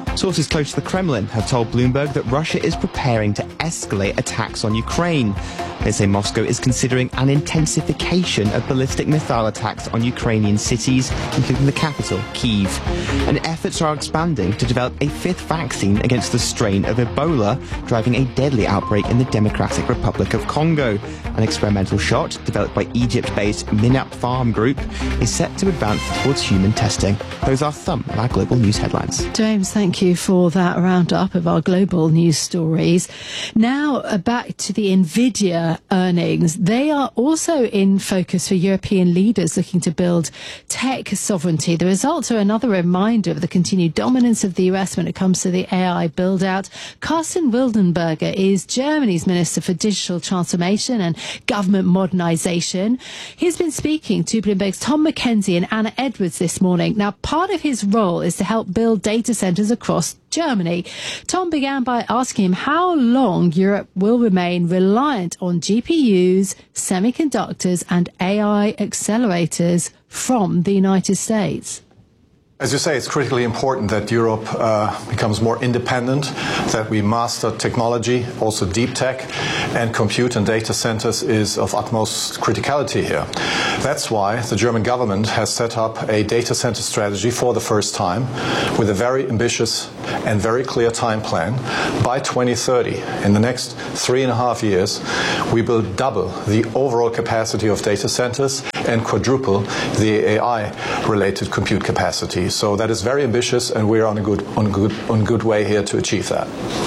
[SPEAKER 20] Sources close to the Kremlin have told Bloomberg that Russia is preparing to escalate attacks on Ukraine. They say Moscow is considering an intensification of ballistic missile attacks on Ukrainian cities, including the capital, Kyiv. And efforts are expanding to develop a fifth vaccine against the strain of Ebola, driving a deadly outbreak in the Democratic Republic of Congo. An experimental shot, developed by Egypt-based Minap Farm Group, is set to advance towards human testing. Those are some of our global news headlines.
[SPEAKER 9] James, thank you for that roundup of our global news stories. Now, uh, back to the Nvidia earnings. They are also in focus for European leaders looking to build tech sovereignty. The results are another reminder of the continued dominance of the U S when it comes to the A I build-out. Carsten Wildenberger is Germany's Minister for Digital Transformation and Government Modernization. He's been speaking to Bloomberg's Tom McKenzie and Anna Edwards this morning. Now, part of his role is to help build data centers across Germany. Tom began by asking him how long Europe will remain reliant on G P Us, semiconductors and A I accelerators from the United States.
[SPEAKER 4] As you say, it's critically important that Europe uh, becomes more independent, that we master technology, also deep tech, and compute and data centers is of utmost criticality here. That's why the German government has set up a data center strategy for the first time with a very ambitious and very clear time plan. By twenty thirty, in the next three and a half years, we will double the overall capacity of data centers and quadruple the A I-related compute capacity. So that is very ambitious, and we're on a good, on good, on good way here to achieve that.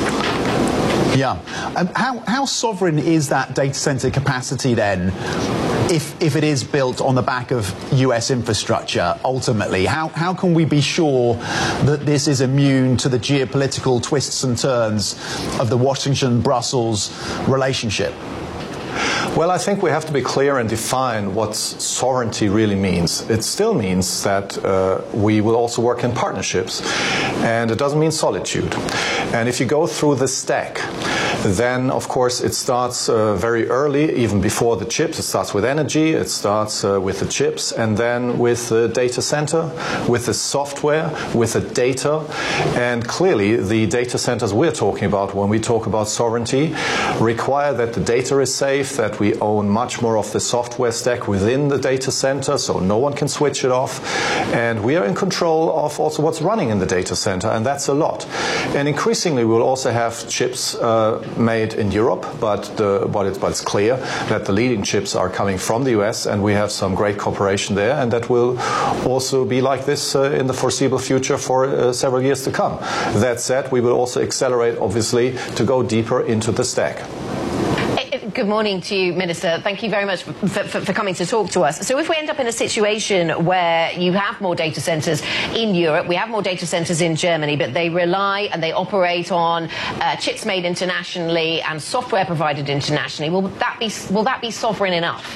[SPEAKER 5] Yeah. Um, how, how sovereign is that data center capacity then, if, if it is built on the back of U S infrastructure, ultimately? How, how can we be sure that this is immune to the geopolitical twists and turns of the Washington-Brussels relationship?
[SPEAKER 4] Well, I think we have to be clear and define what sovereignty really means. It still means that uh, we will also work in partnerships, and it doesn't mean solitude. And if you go through the stack, then of course it starts uh, very early, even before the chips. It starts with energy, it starts uh, with the chips, and then with the data center, with the software, with the data. And clearly the data centers we're talking about when we talk about sovereignty require that the data is safe, that we own much more of the software stack within the data center, so no one can switch it off. And we are in control of also what's running in the data center, and that's a lot. And increasingly we will also have chips uh, made in Europe, but, the, but, it, but it's clear that the leading chips are coming from the U S, and we have some great cooperation there, and that will also be like this uh, in the foreseeable future for uh, several years to come. That said, we will also accelerate, obviously, to go deeper into the stack.
[SPEAKER 11] Good morning to you, Minister. Thank you very much for, for, for coming to talk to us. So if we end up in a situation where you have more data centers in Europe, we have more data centers in Germany, but they rely and they operate on uh, chips made internationally and software provided internationally, will that be, will that be sovereign enough?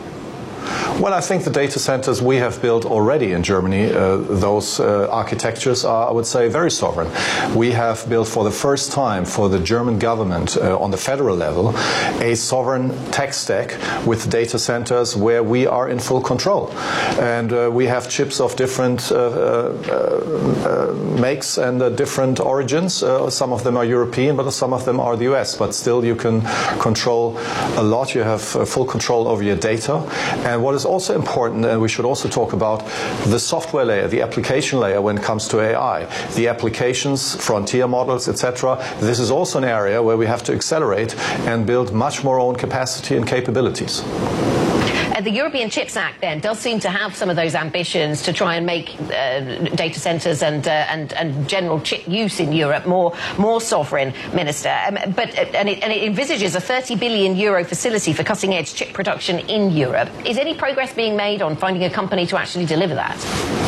[SPEAKER 4] Well, I think the data centers we have built already in Germany, uh, those uh, architectures are, I would say, very sovereign. We have built for the first time for the German government uh, on the federal level a sovereign tech stack with data centers where we are in full control. And uh, we have chips of different uh, uh, uh, makes and uh, different origins. Uh, some of them are European, but some of them are the U S. But still you can control a lot. You have uh, full control over your data. And what is also important, and we should also talk about the software layer, the application layer when it comes to A I, the applications, frontier models, et cetera. This is also an area where we have to accelerate and build much more own capacity and capabilities.
[SPEAKER 11] Uh, the European Chips Act then does seem to have some of those ambitions to try and make uh, data centers and, uh, and and general chip use in Europe more more sovereign, Minister. Um, but uh, and, it, and it envisages a thirty billion euro facility for cutting edge chip production in Europe. Is any progress being made on finding a company to actually deliver that?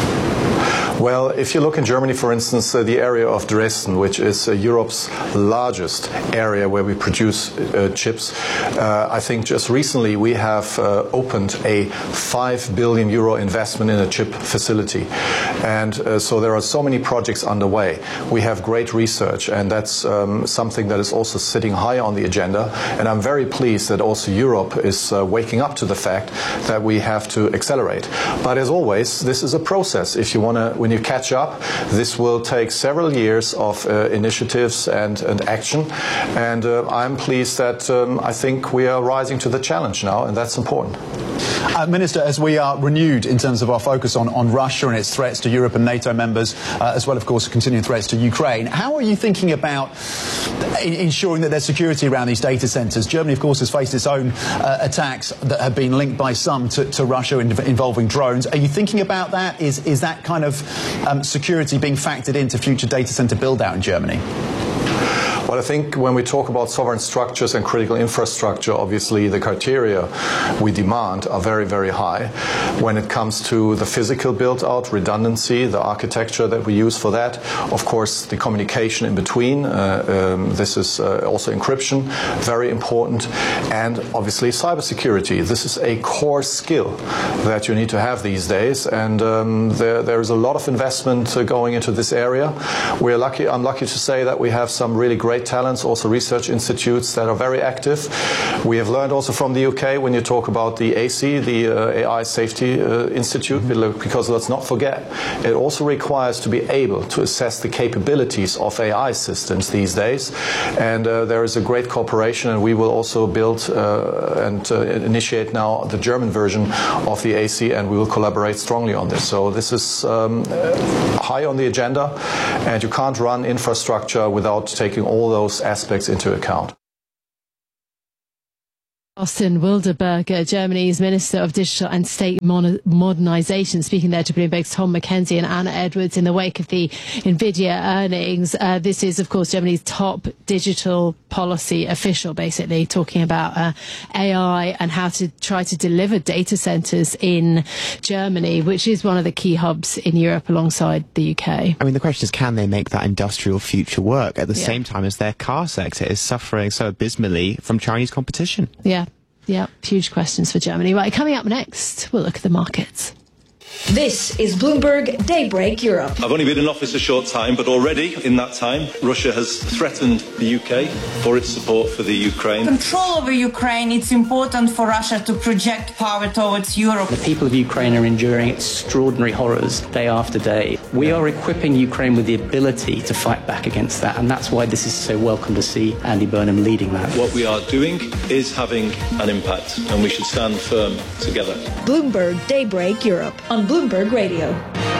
[SPEAKER 4] Well, if you look in Germany, for instance, uh, the area of Dresden, which is uh, Europe's largest area where we produce uh, chips, uh, I think just recently we have uh, opened a five billion euro investment in a chip facility. And uh, so there are so many projects underway. We have great research, and that's um, something that is also sitting high on the agenda. And I'm very pleased that also Europe is uh, waking up to the fact that we have to accelerate. But as always, this is a process. If you want to when you catch up, this will take several years of uh, initiatives and, and action. And uh, I'm pleased that um, I think we are rising to the challenge now, and that's important.
[SPEAKER 5] Uh, Minister, as we are renewed in terms of our focus on, on Russia and its threats to Europe and NATO members, uh, as well, of course, continuing threats to Ukraine, how are you thinking about in, ensuring that there's security around these data centres? Germany, of course, has faced its own uh, attacks that have been linked by some to, to Russia in, involving drones. Are you thinking about that? Is, is that kind of um, security being factored into future data centre build-out in Germany?
[SPEAKER 4] Well, I think when we talk about sovereign structures and critical infrastructure, obviously the criteria we demand are very, very high. When it comes to the physical build-out, redundancy, the architecture that we use for that, of course, the communication in between, uh, um, this is uh, also encryption, very important, and obviously cybersecurity. This is a core skill that you need to have these days, and um, there, there is a lot of investment uh, going into this area. We're lucky, I'm lucky to say that we have some really great talents, also research institutes that are very active. We have learned also from the U K when you talk about the A C, the uh, A I Safety uh, Institute, because let's not forget, it also requires to be able to assess the capabilities of A I systems these days. And uh, there is a great cooperation, and we will also build uh, and uh, initiate now the German version of the A C, and we will collaborate strongly on this. So this is um, high on the agenda, and you can't run infrastructure without taking all those aspects into account.
[SPEAKER 9] Austin Wilderberger, Germany's Minister of Digital and State Modernization, speaking there to Bloomberg's Tom McKenzie and Anna Edwards in the wake of the NVIDIA earnings. Uh, this is, of course, Germany's top digital policy official, basically talking about uh, A I and how to try to deliver data centers in Germany, which is one of the key hubs in Europe alongside the U K.
[SPEAKER 20] I mean, the question is, can they make that industrial future work at the
[SPEAKER 9] Yeah.
[SPEAKER 20] same time as their car sector is suffering so abysmally from Chinese competition?
[SPEAKER 9] Yeah. Yeah, huge questions for Germany. Right, coming up next, we'll look at the markets.
[SPEAKER 2] This is Bloomberg Daybreak Europe.
[SPEAKER 7] I've only been in office a short time, but already in that time, Russia has threatened the U K for its support for the Ukraine.
[SPEAKER 12] Control over Ukraine, it's important for Russia to project power towards Europe.
[SPEAKER 16] The people of Ukraine are enduring extraordinary horrors day after day. We are equipping Ukraine with the ability to fight back against that, and that's why this is so welcome to see Andy Burnham leading that.
[SPEAKER 7] What we are doing is having an impact, and we should stand firm together.
[SPEAKER 2] Bloomberg Daybreak Europe on Bloomberg Radio.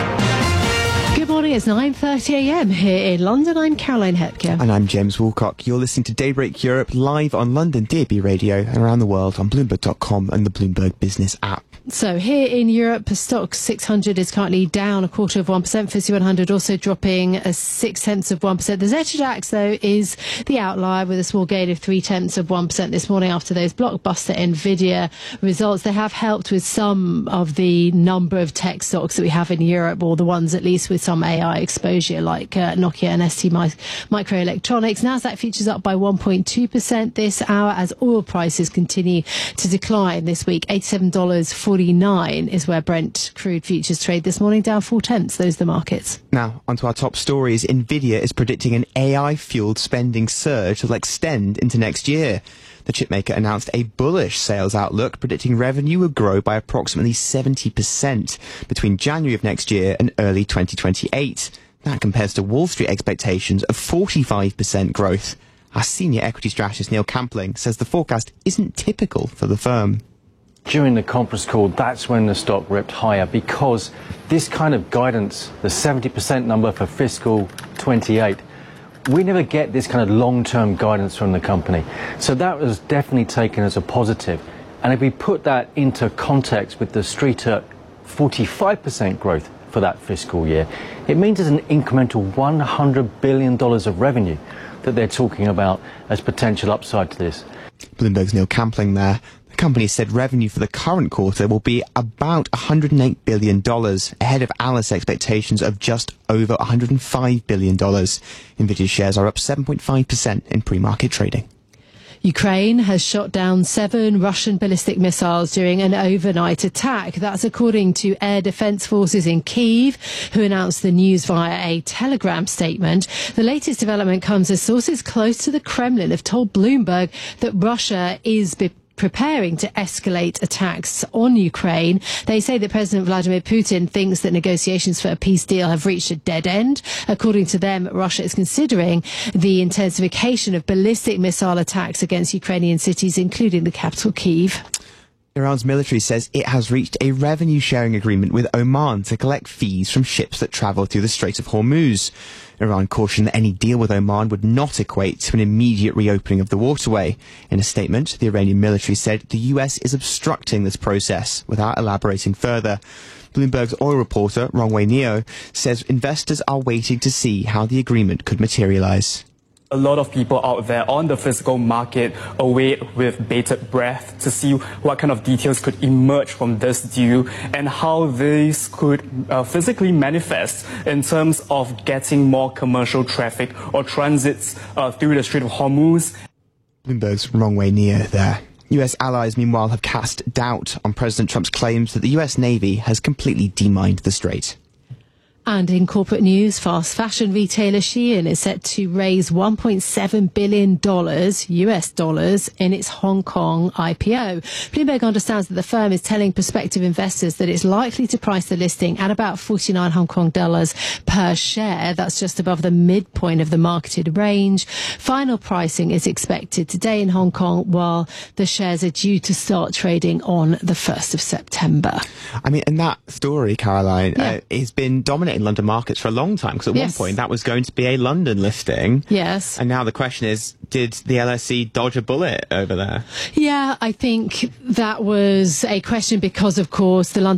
[SPEAKER 9] Good morning, it's nine thirty a m here in London. I'm Caroline Hepker.
[SPEAKER 20] And I'm James Woolcock. You're listening to Daybreak Europe live on London D A B Radio and around the world on Bloomberg dot com and the Bloomberg Business app.
[SPEAKER 9] So here in Europe, the stock six hundred is currently down a quarter of one percent. F T S E one hundred also dropping a six tenths of one percent. The Z DAX, though, is the outlier with a small gain of three tenths of one percent this morning after those blockbuster NVIDIA results. They have helped with some of the number of tech stocks that we have in Europe, or the ones at least with some A I exposure, like uh, Nokia and S T Microelectronics. Nasdaq futures up by one point two percent this hour as oil prices continue to decline this week. eighty-seven dollars and forty-nine is where Brent crude futures trade this morning, down four tenths. Those are the markets.
[SPEAKER 20] Now, onto our top stories. NVIDIA is predicting an A I-fueled spending surge that will extend into next year. The chipmaker announced a bullish sales outlook, predicting revenue will grow by approximately seventy percent between January of next year and early twenty twenty-eight. That compares to Wall Street expectations of forty-five percent growth. Our senior equity strategist Neil Campling says the forecast isn't typical for the firm.
[SPEAKER 17] During the conference call, that's when the stock ripped higher, because this kind of guidance, the seventy percent number for fiscal twenty-eight, we never get this kind of long-term guidance from the company. So that was definitely taken as a positive. And if we put that into context with the street at forty-five percent growth for that fiscal year, it means there's an incremental one hundred billion dollars of revenue that they're talking about as potential upside to this.
[SPEAKER 20] Bloomberg's Neil Campling there. The company said revenue for the current quarter will be about one hundred eight billion dollars, ahead of analyst expectations of just over one hundred five billion dollars. NVIDIA shares are up seven point five percent in pre-market trading.
[SPEAKER 9] Ukraine has shot down seven Russian ballistic missiles during an overnight attack. That's according to air defense forces in Kyiv, who announced the news via a Telegram statement. The latest development comes as sources close to the Kremlin have told Bloomberg that Russia is be- preparing to escalate attacks on Ukraine. They say that President Vladimir Putin thinks that negotiations for a peace deal have reached a dead end. According to them, Russia is considering the intensification of ballistic missile attacks against Ukrainian cities, including the capital, Kyiv.
[SPEAKER 20] Iran's military says it has reached a revenue-sharing agreement with Oman to collect fees from ships that travel through the Strait of Hormuz. Iran cautioned that any deal with Oman would not equate to an immediate reopening of the waterway. In a statement, the Iranian military said the U S is obstructing this process without elaborating further. Bloomberg's oil reporter, Rongwei Neo, says investors are waiting to see how the agreement could materialize.
[SPEAKER 1] A lot of people out there on the physical market await with bated breath to see what kind of details could emerge from this deal and how this could uh, physically manifest in terms of getting more commercial traffic or transits uh, through the Strait of Hormuz.
[SPEAKER 20] Bloomberg's Rongwei Neo there. U S allies, meanwhile, have cast doubt on President Trump's claims that the U S Navy has completely demined the strait.
[SPEAKER 9] And in corporate news, fast fashion retailer Shein is set to raise one point seven billion dollars U S dollars in its Hong Kong I P O. Bloomberg understands that the firm is telling prospective investors that it's likely to price the listing at about forty-nine Hong Kong dollars per share. That's just above the midpoint of the marketed range. Final pricing is expected today in Hong Kong, while the shares are due to start trading on the first of September.
[SPEAKER 20] I mean, and that story, Caroline,
[SPEAKER 9] Yeah.
[SPEAKER 20] uh, has been dominating London markets for a long time, because at
[SPEAKER 9] Yes.
[SPEAKER 20] one point that was going to be a London listing.
[SPEAKER 9] Yes.
[SPEAKER 20] And now the question is, did the L S E dodge a bullet over there?
[SPEAKER 9] Yeah, I think that was a question because, of course, the London